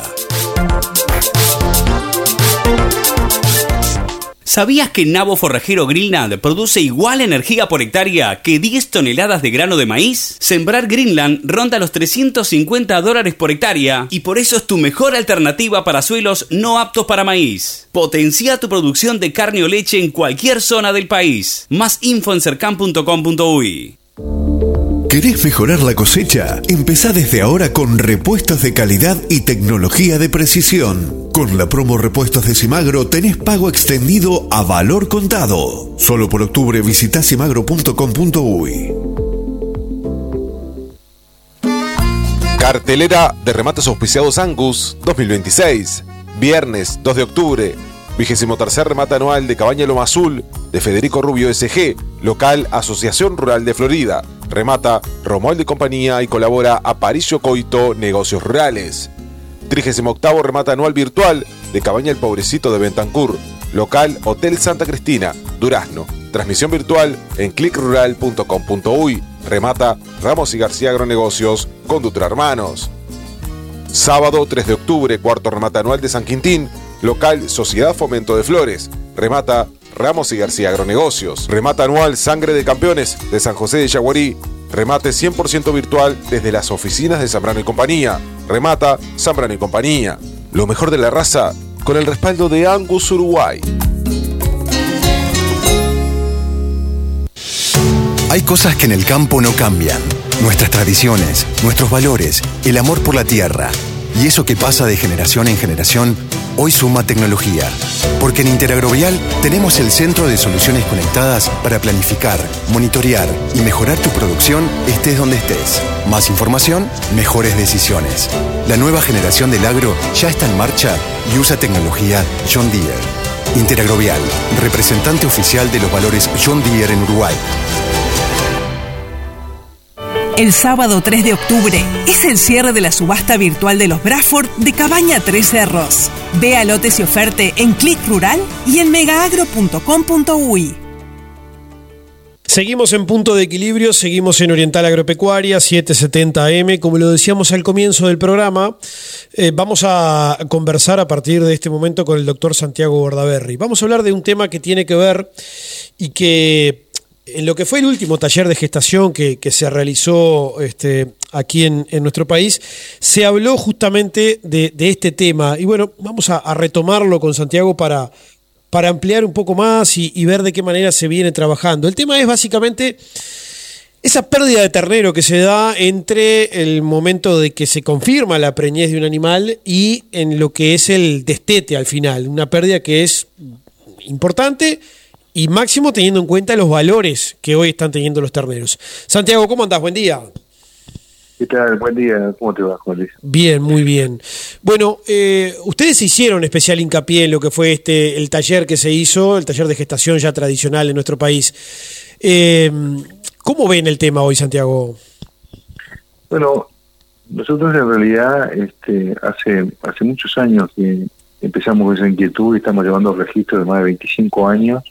¿Sabías que Nabo Forrajero Greenland produce igual energía por hectárea que diez toneladas de grano de maíz? Sembrar Greenland ronda los trescientos cincuenta dólares por hectárea y por eso es tu mejor alternativa para suelos no aptos para maíz. Potencia tu producción de carne o leche en cualquier zona del país. Más info en cercan punto com punto uy. ¿Querés mejorar la cosecha? Empezá desde ahora con repuestos de calidad y tecnología de precisión. Con la promo Repuestos de Simagro tenés pago extendido a valor contado. Solo por octubre visitá simagro punto com punto uy. Cartelera de remates auspiciados Angus dos mil veintiséis. Viernes dos de octubre. Vigésimo tercer remate anual de Cabaña Loma Azul de Federico Rubio S G, local Asociación Rural de Florida. Remata Romualdo y compañía y colabora Aparicio Coito Negocios Rurales. Trigésimo octavo remate anual virtual de Cabaña El Pobrecito de Bentancur, local Hotel Santa Cristina, Durazno. Transmisión virtual en clic rural punto com punto uy. Remata Ramos y García Agronegocios con Dutra Hermanos. Sábado tres de octubre, cuarto remate anual de San Quintín, local Sociedad Fomento de Flores. Remata Ramos y García Agronegocios. Remata anual Sangre de Campeones de San José de Yaguarí. Remate cien por ciento virtual desde las oficinas de Zambrano y Compañía. Remata Zambrano y Compañía. Lo mejor de la raza con el respaldo de Angus Uruguay. Hay cosas que en el campo no cambian. Nuestras tradiciones, nuestros valores, el amor por la tierra. Y eso que pasa de generación en generación, hoy suma tecnología. Porque en Interagrovial tenemos el centro de soluciones conectadas para planificar, monitorear y mejorar tu producción estés donde estés. Más información, mejores decisiones. La nueva generación del agro ya está en marcha y usa tecnología John Deere. Interagrovial, representante oficial de los valores John Deere en Uruguay. El sábado tres de octubre es el cierre de la subasta virtual de los Bradford de Cabaña Tres Cerros. Vea lotes y oferte en Clic Rural y en megaagro punto com punto uy. Seguimos en Punto de Equilibrio, seguimos en Oriental Agropecuaria, setecientos setenta A M. Como lo decíamos al comienzo del programa, eh, vamos a conversar a partir de este momento con el doctor Santiago Bordaberry. Vamos a hablar de un tema que tiene que ver y que... en lo que fue el último taller de gestación que, que se realizó este, aquí en, en nuestro país, se habló justamente de, de este tema. Y bueno, vamos a, a retomarlo con Santiago para, para ampliar un poco más y, y ver de qué manera se viene trabajando. El tema es básicamente esa pérdida de ternero que se da entre el momento de que se confirma la preñez de un animal y en lo que es el destete al final. Una pérdida que es importante y máximo teniendo en cuenta los valores que hoy están teniendo los terneros. Santiago, ¿cómo andás? Buen día. ¿Qué tal? Buen día. ¿Cómo te va, Juan Luis? Bien, muy bien. Bueno, eh, ustedes hicieron especial hincapié en lo que fue este el taller que se hizo, el taller de gestación ya tradicional en nuestro país. Eh, ¿Cómo ven el tema hoy, Santiago? Bueno, nosotros en realidad este, hace hace muchos años que empezamos con esa inquietud y estamos llevando registro de más de veinticinco años.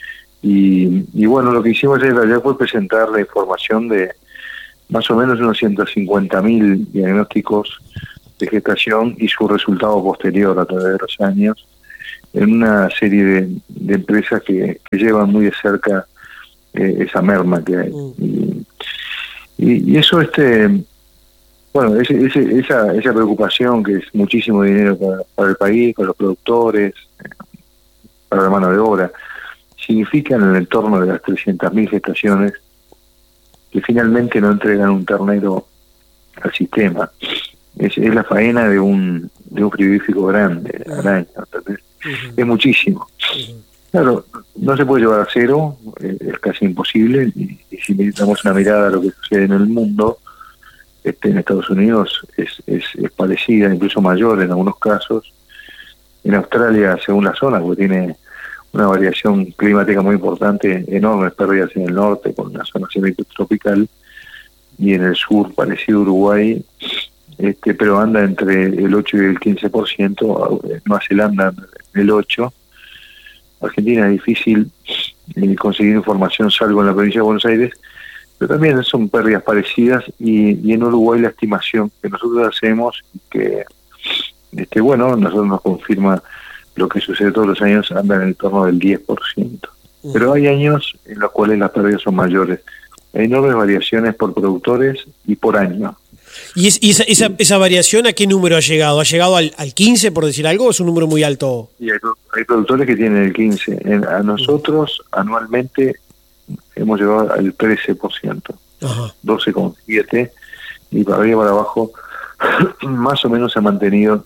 Y, y bueno, lo que hicimos en el taller fue presentar la información de más o menos unos ciento cincuenta mil diagnósticos de gestación y su resultado posterior a través de los años en una serie de, de empresas que, que llevan muy de cerca eh, esa merma que hay. Y, y, y eso, este bueno, ese, ese, esa, esa preocupación que es muchísimo dinero para, para el país, para los productores, para la mano de obra, significan en el entorno de las trescientas mil gestaciones que finalmente no entregan un ternero al sistema. Es, es la faena de un de un frigorífico grande al año. ¿Entendés? Uh-huh. Es muchísimo. Uh-huh. Claro, no se puede llevar a cero, eh, es casi imposible, y, y si damos una mirada a lo que sucede en el mundo, este, en Estados Unidos es, es, es parecida, incluso mayor en algunos casos. En Australia, según la zona, porque tiene una variación climática muy importante, enormes pérdidas en el norte con una zona semitropical, y en el sur parecido a Uruguay, este, pero anda entre el ocho y el quince por ciento, Nueva Zelanda el ocho por ciento. Argentina es difícil eh, conseguir información salvo en la provincia de Buenos Aires, pero también son pérdidas parecidas, y, y en Uruguay la estimación que nosotros hacemos, que este, bueno, nosotros nos confirma lo que sucede todos los años, anda en el torno del diez por ciento. Uh-huh. Pero hay años en los cuales las pérdidas son mayores. Hay enormes variaciones por productores y por año. ¿Y, es, y esa, esa, esa variación a qué número ha llegado? ¿Ha llegado al, al quince, por decir algo, o es un número muy alto? Y hay, hay productores que tienen el quince. En, a nosotros, uh-huh, anualmente, hemos llegado al trece por ciento. Uh-huh. doce coma siete, y para arriba y para abajo, más o menos se ha mantenido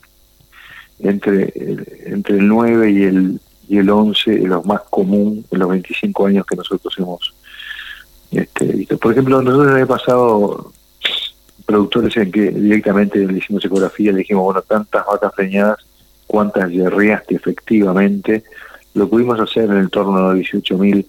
entre el, entre el nueve y el y el once, lo más común en los veinticinco años que nosotros hemos este, visto. Por ejemplo, nosotros el año pasado, productores en que directamente le hicimos ecografía, le dijimos, bueno, tantas vacas preñadas, cuántas yerreaste efectivamente. Lo pudimos hacer en el torno de dieciocho mil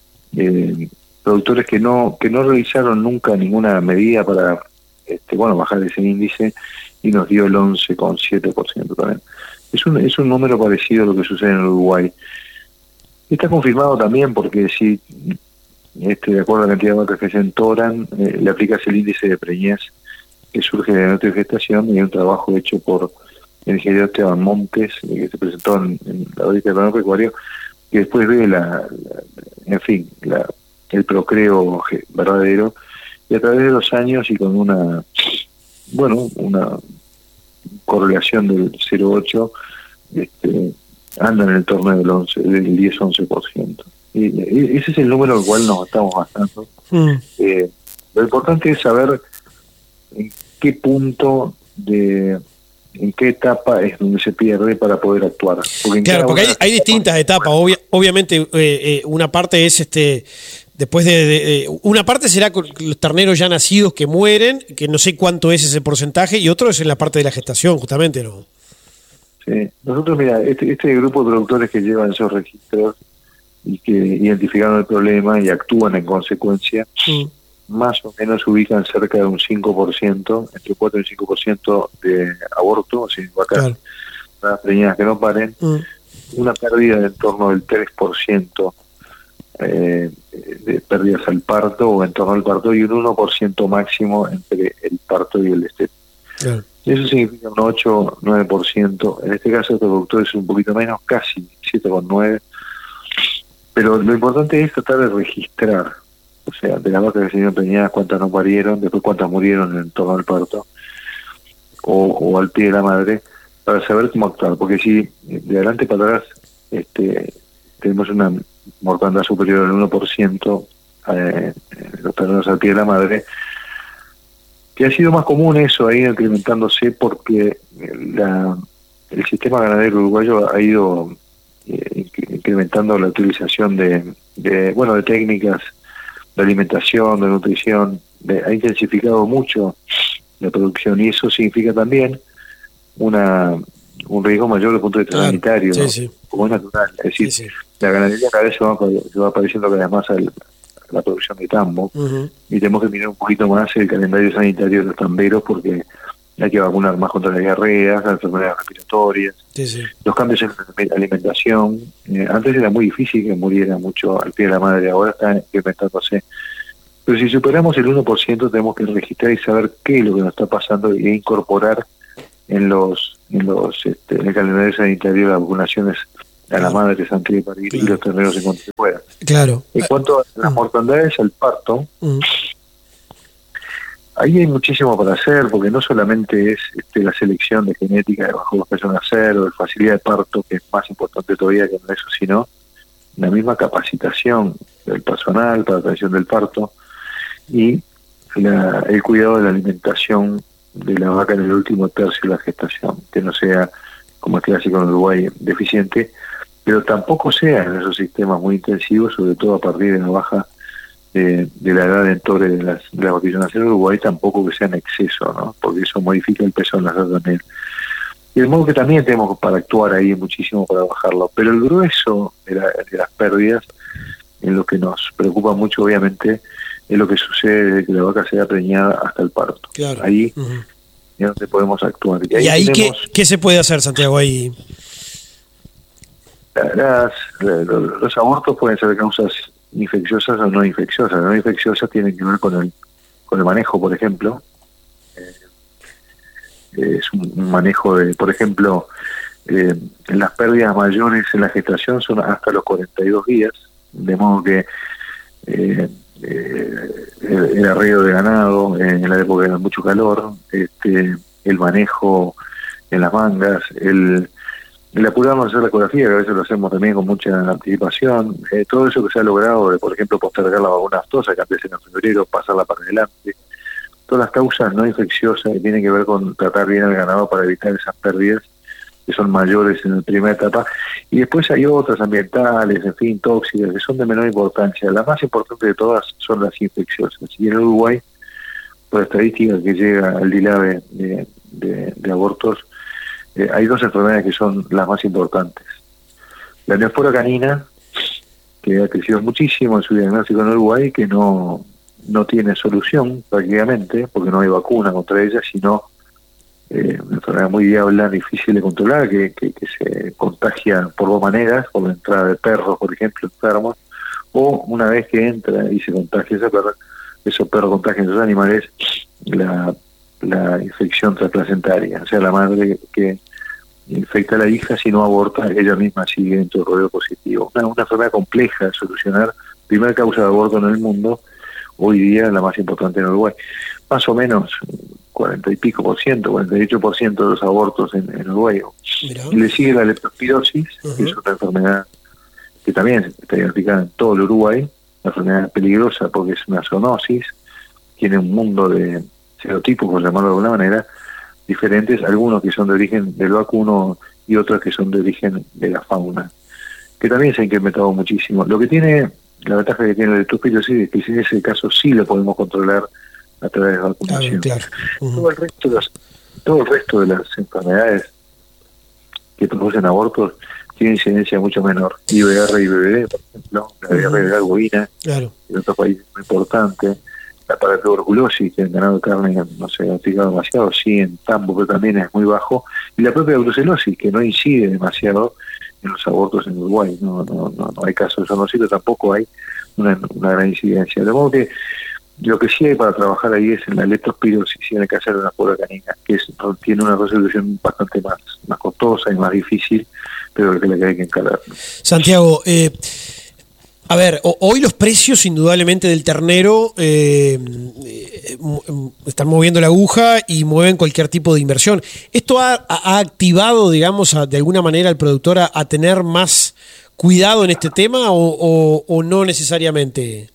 eh, productores que no que no realizaron nunca ninguna medida para este, bueno, bajar ese índice, y nos dio el once coma siete por ciento también. Es un, es un número parecido a lo que sucede en Uruguay. Está confirmado también porque si, este, de acuerdo a la cantidad de vacas que se entoran, eh, le aplicas el índice de preñez que surge de la gestación, y hay un trabajo hecho por el ingeniero Esteban Montes, eh, que se presentó en, en la revista de Agropecuario, que después ve la, la en fin, la, el procreo verdadero, y a través de los años y con una bueno, una correlación del cero coma ocho, este, anda en el torno del once, del diez a once por ciento. Y, y ese es el número al cual nos estamos basando. Mm. Eh, lo importante es saber en qué punto de en qué etapa es donde se pierde para poder actuar. Porque claro, porque hay, hay distintas etapas. Obvia, obviamente, eh, eh, una parte es este después de, de, de una parte será con los terneros ya nacidos que mueren, que no sé cuánto es ese porcentaje, y otro es en la parte de la gestación, justamente, ¿no? Sí, nosotros, mira, este, este grupo de productores que llevan esos registros y que identificaron el problema y actúan en consecuencia, mm. más o menos ubican cerca de un cinco por ciento, entre cuatro y cinco por ciento de aborto, o sea, vacas claro. preñadas que no paren, mm. una pérdida de en torno del tres por ciento eh, de pérdidas al parto o en torno al parto, y un uno por ciento máximo entre el parto y el destete. Claro. Eso significa un ocho, nueve por ciento. En este caso, el productor es un poquito menos, casi siete coma nueve. Pero lo importante es tratar de registrar, o sea, de las vacas que se dieron preñadas, cuántas no parieron, después cuántas murieron en torno al parto o, o al pie de la madre, para saber cómo actuar. Porque si de adelante para atrás este, tenemos una mortandad superior al uno por ciento eh, los terneros al pie de la madre, que ha sido más común eso, ha ido incrementándose porque la, el sistema ganadero uruguayo ha ido eh, incrementando la utilización de, de, bueno, de técnicas de alimentación, de nutrición, de, ha intensificado mucho la producción y eso significa también una un riesgo mayor desde el punto de vista Claro, sanitario, sí, ¿no? sí. Como es natural. Es decir, Sí, sí. la ganadería cada vez se va, se va apareciendo cada vez más al, a la producción de tambo Ujú. y tenemos que mirar un poquito más el calendario sanitario de los tamberos porque hay que vacunar más contra las diarreas, las enfermedades respiratorias, Sí, sí. los cambios en la alimentación. Eh, antes era muy difícil que muriera mucho al pie de la madre, ahora está incrementándose. Pero si superamos el uno por ciento tenemos que registrar y saber qué es lo que nos está pasando e incorporar en los en los este, en el calendario sanitario las vacunaciones a las madres antes de parir y los terneros en cuanto se pueda. Claro. En cuanto a las mortandades al parto, Mm. ahí hay muchísimo para hacer, porque no solamente es este, la selección de genética de bajo los pesos a nacer o de facilidad de parto, que es más importante todavía que eso, sino la misma capacitación del personal para la atención del parto y la, el cuidado de la alimentación de la vaca en el último tercio de la gestación, que no sea, como es clásico en Uruguay, deficiente, pero tampoco sea en esos sistemas muy intensivos, sobre todo a partir de la baja de, de la edad de entore de las, de las vacunaciones en Uruguay, tampoco que sea en exceso, ¿no? Porque eso modifica el peso en las edades también. Y de modo que también tenemos para actuar ahí muchísimo para bajarlo, pero el grueso de, la, de las pérdidas, en lo que nos preocupa mucho obviamente, es lo que sucede desde que la vaca sea preñada hasta el parto. Claro. Ahí Ujú. es donde podemos actuar. Y ahí, ¿Y ahí qué, tenemos qué se puede hacer, Santiago? Ahí. las, los, los abortos pueden ser de causas infecciosas o no infecciosas. No infecciosas tienen que ver con el con el manejo, por ejemplo. Eh, es un, un manejo de, por ejemplo, eh, las pérdidas mayores en la gestación son hasta los cuarenta y dos días, de modo que eh, eh, el, el arreo de ganado en la época de mucho calor, este, el manejo en las mangas, el, el apurarnos a hacer la ecografía, que a veces lo hacemos también con mucha anticipación, eh, todo eso que se ha logrado de, por ejemplo, postergar la vacuna aftosa, que antes era en febrero, pasarla para adelante, todas las causas no infecciosas que tienen que ver con tratar bien al ganado para evitar esas pérdidas que son mayores en la primera etapa, y después hay otras ambientales, en fin, tóxicas, que son de menor importancia. La más importante de todas son las infecciosas. Y en Uruguay, por la estadística que llega al DILAVE de, de, de abortos, eh, hay dos enfermedades que son las más importantes. La neospora canina, que ha crecido muchísimo en su diagnóstico en Uruguay, que no, no tiene solución prácticamente, porque no hay vacuna contra ella, sino Eh, una enfermedad muy diabla, difícil de controlar, que, que, que se contagia por dos maneras, por la entrada de perros, por ejemplo, enfermos, o una vez que entra y se contagia esa perra, esos perros contagian a esos animales la, la infección transplacentaria, o sea, la madre que infecta a la hija, si no aborta, ella misma sigue dentro del rodeo positivo. Una, una enfermedad compleja de solucionar, primera causa de aborto en el mundo, hoy día la más importante en Uruguay. Más o menos cuarenta y pico por ciento, cuarenta y ocho por ciento de los abortos en, en Uruguay. Y le sigue la leptospirosis, uh-huh. que es otra enfermedad que también está diagnosticada en todo el Uruguay, una enfermedad peligrosa porque es una zoonosis, tiene un mundo de serotipos, por llamarlo de alguna manera, diferentes, algunos que son de origen del vacuno y otros que son de origen de la fauna, que también se ha incrementado muchísimo. Lo que tiene, la ventaja que tiene la leptospirosis es que en ese caso sí lo podemos controlar a través de la vacunación. Claro, claro. Uh-huh. Todo el resto de las, todo el resto de las enfermedades que producen abortos tiene incidencia mucho menor. I V R y B B D, por ejemplo, la diarrea uh-huh. bovina, claro. en otros países muy importante, la paratuberculosis, que en ganado de carne no se ha aplicado demasiado, sí en tambo, pero también es muy bajo, y la propia brucelosis, que no incide demasiado en los abortos en Uruguay. No, no, no, no hay casos de zoonosis, pero tampoco hay una, una gran incidencia. De modo que lo que sí hay para trabajar ahí es en la leptospirosis y en el cáncer de la neospora canina, que es, tiene una resolución bastante más, más costosa y más difícil, pero que la que hay que encarar. Santiago, eh, a ver, o, hoy los precios indudablemente del ternero eh, eh, están moviendo la aguja y mueven cualquier tipo de inversión. ¿Esto ha, ha activado, digamos, a, de alguna manera al productor a, a tener más cuidado en este tema o, o, o no necesariamente?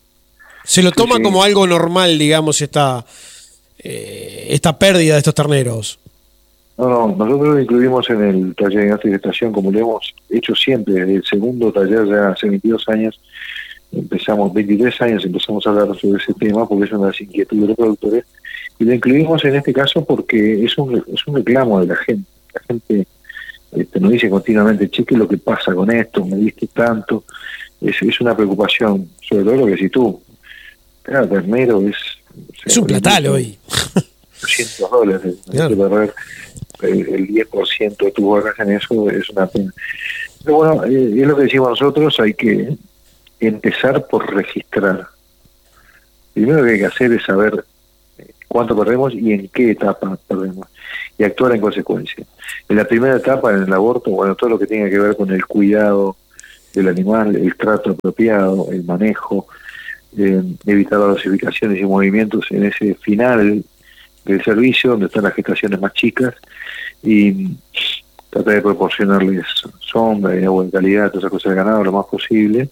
¿Se lo toma sí, sí. como algo normal, digamos, esta, eh, esta pérdida de estos terneros? No, no, nosotros lo incluimos en el taller de diagnóstico de gestación, como lo hemos hecho siempre, desde el segundo taller, ya hace veintidós años, empezamos, veintitrés años empezamos a hablar sobre ese tema, porque es una de las inquietudes de los productores, y lo incluimos en este caso porque es un, es un reclamo de la gente. La gente este, nos dice continuamente, che, ¿qué es lo que pasa con esto? Me diste tanto. Es, es una preocupación, sobre todo lo que si tú, cada ternero es... Es un platal hoy. doscientos dólares, claro. Perder el, el diez por ciento de tu vacas en eso es una pena. Pero bueno, eh, es lo que decimos nosotros, hay que empezar por registrar. Primero que hay que hacer es saber cuánto perdemos y en qué etapa perdemos, y actuar en consecuencia. En la primera etapa, en el aborto, bueno, todo lo que tenga que ver con el cuidado del animal, el trato apropiado, el manejo, eh, evitar las dosificaciones y movimientos en ese final del servicio, donde están las gestaciones más chicas, y tratar de proporcionarles sombra y agua de calidad, todas esas cosas de ganado lo más posible,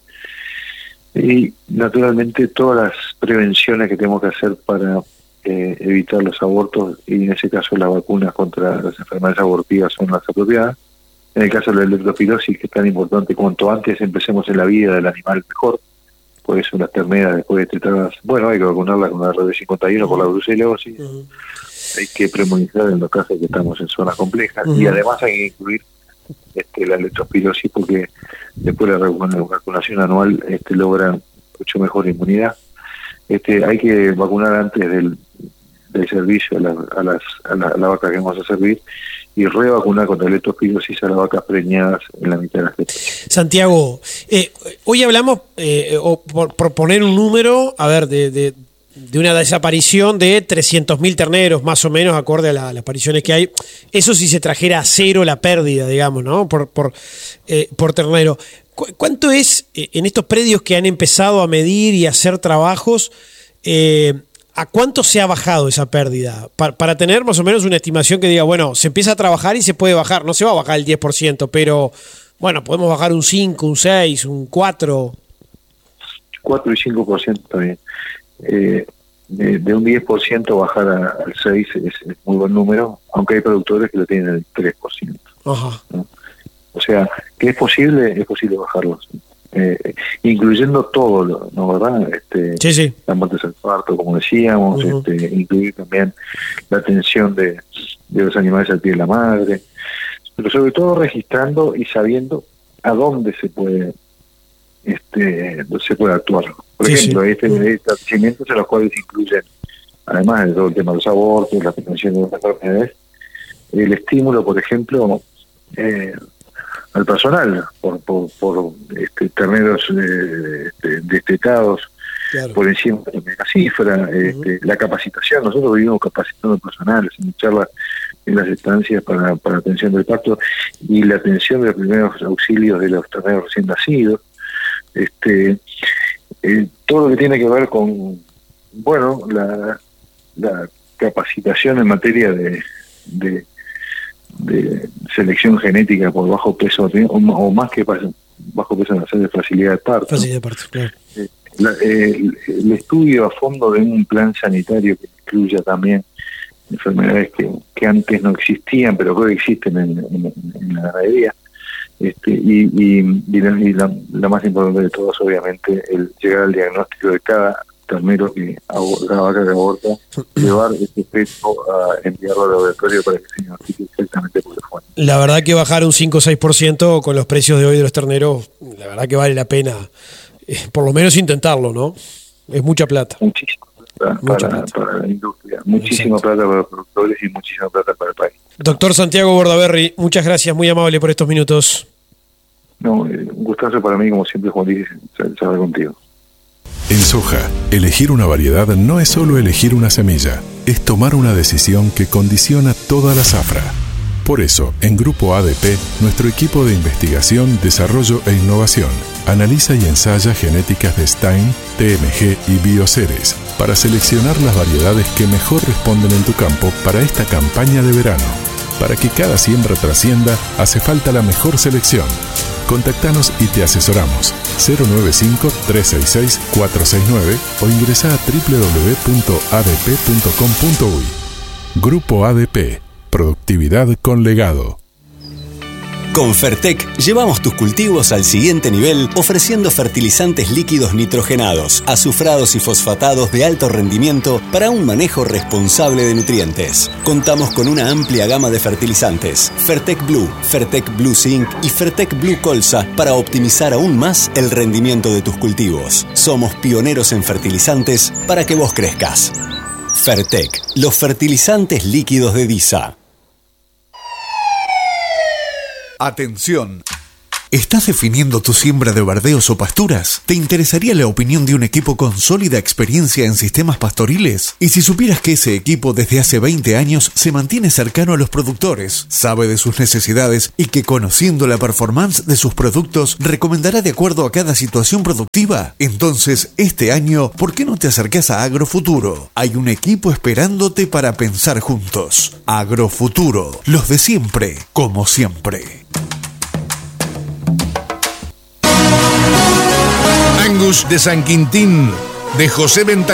y naturalmente todas las prevenciones que tenemos que hacer para eh, evitar los abortos, y en ese caso las vacunas contra las enfermedades abortivas son las apropiadas. En el caso de la leptospirosis, que es tan importante, cuanto antes empecemos en la vida del animal mejor, por eso las terneras después de tetadas, bueno, hay que vacunarlas con la R D cincuenta y uno por la brucelosis, uh-huh. Hay que premonizar en los casos que estamos en zonas complejas, uh-huh. Y además hay que incluir este, la leptospirosis, porque después de la vacunación anual este, logra mucho mejor inmunidad. Este, hay que vacunar antes del, del servicio a, la, a, las, a, la, a la vaca que vamos a servir, y revacunar contra la leptospirosis a las vacas preñadas en la mitad de las gestaciones. Santiago, eh, hoy hablamos, eh, o por, por poner un número, a ver, de, de, de una desaparición de trescientos mil terneros, más o menos, acorde a, la, a las apariciones que hay. Eso si se trajera a cero la pérdida, digamos, ¿no? Por, por, eh, por ternero. ¿Cu- ¿Cuánto es, eh, en estos predios que han empezado a medir y a hacer trabajos, eh, ¿a cuánto se ha bajado esa pérdida? Pa- para tener más o menos una estimación que diga, bueno, se empieza a trabajar y se puede bajar. No se va a bajar el diez por ciento, pero, bueno, podemos bajar un cinco, un seis, un cuatro. cuatro y cinco por ciento también. Eh, de, de un diez por ciento bajar a, al seis por ciento es, es muy buen número, aunque hay productores que lo tienen el tres por ciento. Ajá. ¿No? O sea, que es posible, es posible bajarlos. Eh, incluyendo todo, lo, ¿no, verdad? Este, sí, sí. Las muertes al parto, como decíamos, uh-huh. este, incluir también la atención de, de los animales al pie de la madre, pero sobre todo registrando y sabiendo a dónde se puede este se puede actuar. Por sí, ejemplo, sí. este uh-huh. establecimientos en los cuales incluyen, además de todo el tema de los abortos, la prevención de las enfermedades, el estímulo, por ejemplo, eh, al personal, por, por, por este, terneros eh, este, destetados, claro. Por encima de la cifra, uh-huh. este, la capacitación. Nosotros vivimos capacitando personal, haciendo charlas en las estancias para, para atención del parto y la atención de los primeros auxilios de los terneros recién nacidos. Este, eh, todo lo que tiene que ver con, bueno, la, la capacitación en materia de, de de selección genética por bajo peso o, o más que bajo peso en hacer de facilidad de parto. Facilidad de parto, claro. Eh, la, eh, el, el estudio a fondo de un plan sanitario que incluya también enfermedades que, que antes no existían, pero que hoy existen en, en, en la ganadería. Este, y y, y, la, y la, la más importante de todas, obviamente, el llegar al diagnóstico de cada ternero que cada vaca que aborta, llevar este feto a enviarlo al laboratorio para que se diagnostique exactamente por qué fue. La verdad que bajar un cinco o seis por ciento con los precios de hoy de los terneros, la verdad que vale la pena, eh, por lo menos intentarlo, ¿no? Es mucha plata. Muchísima plata, mucha para, plata. Para la industria, muchísima Exacto. plata para los productores y muchísima plata para el país. Doctor Santiago Bordaberry, muchas gracias, muy amable por estos minutos. No, eh, un gustazo para mí, como siempre, Juan Luis, estar contigo. En soja, elegir una variedad no es solo elegir una semilla, es tomar una decisión que condiciona toda la zafra. Por eso, en Grupo A D P, nuestro equipo de investigación, desarrollo e innovación analiza y ensaya genéticas de Stein, T M G y Bioceres para seleccionar las variedades que mejor responden en tu campo para esta campaña de verano. Para que cada siembra trascienda, hace falta la mejor selección. Contactanos y te asesoramos. cero nueve cinco, tres seis seis, cuatro seis nueve o ingresa a doble u doble u doble u punto a d p punto com punto u y. Grupo A D P. Productividad con legado. Con Fertec llevamos tus cultivos al siguiente nivel ofreciendo fertilizantes líquidos nitrogenados, azufrados y fosfatados de alto rendimiento para un manejo responsable de nutrientes. Contamos con una amplia gama de fertilizantes, Fertec Blue, Fertec Blue Zinc y Fertec Blue Colza para optimizar aún más el rendimiento de tus cultivos. Somos pioneros en fertilizantes para que vos crezcas. Fertec, los fertilizantes líquidos de DISA. Atención. ¿Estás definiendo tu siembra de verdeos o pasturas? ¿Te interesaría la opinión de un equipo con sólida experiencia en sistemas pastoriles? Y si supieras que ese equipo desde hace veinte años se mantiene cercano a los productores, sabe de sus necesidades y que conociendo la performance de sus productos recomendará de acuerdo a cada situación productiva? Entonces, este año, ¿por qué no te acercás a Agrofuturo? Hay un equipo esperándote para pensar juntos. Agrofuturo, los de siempre, como siempre. Angus de San Quintín, de José Venta.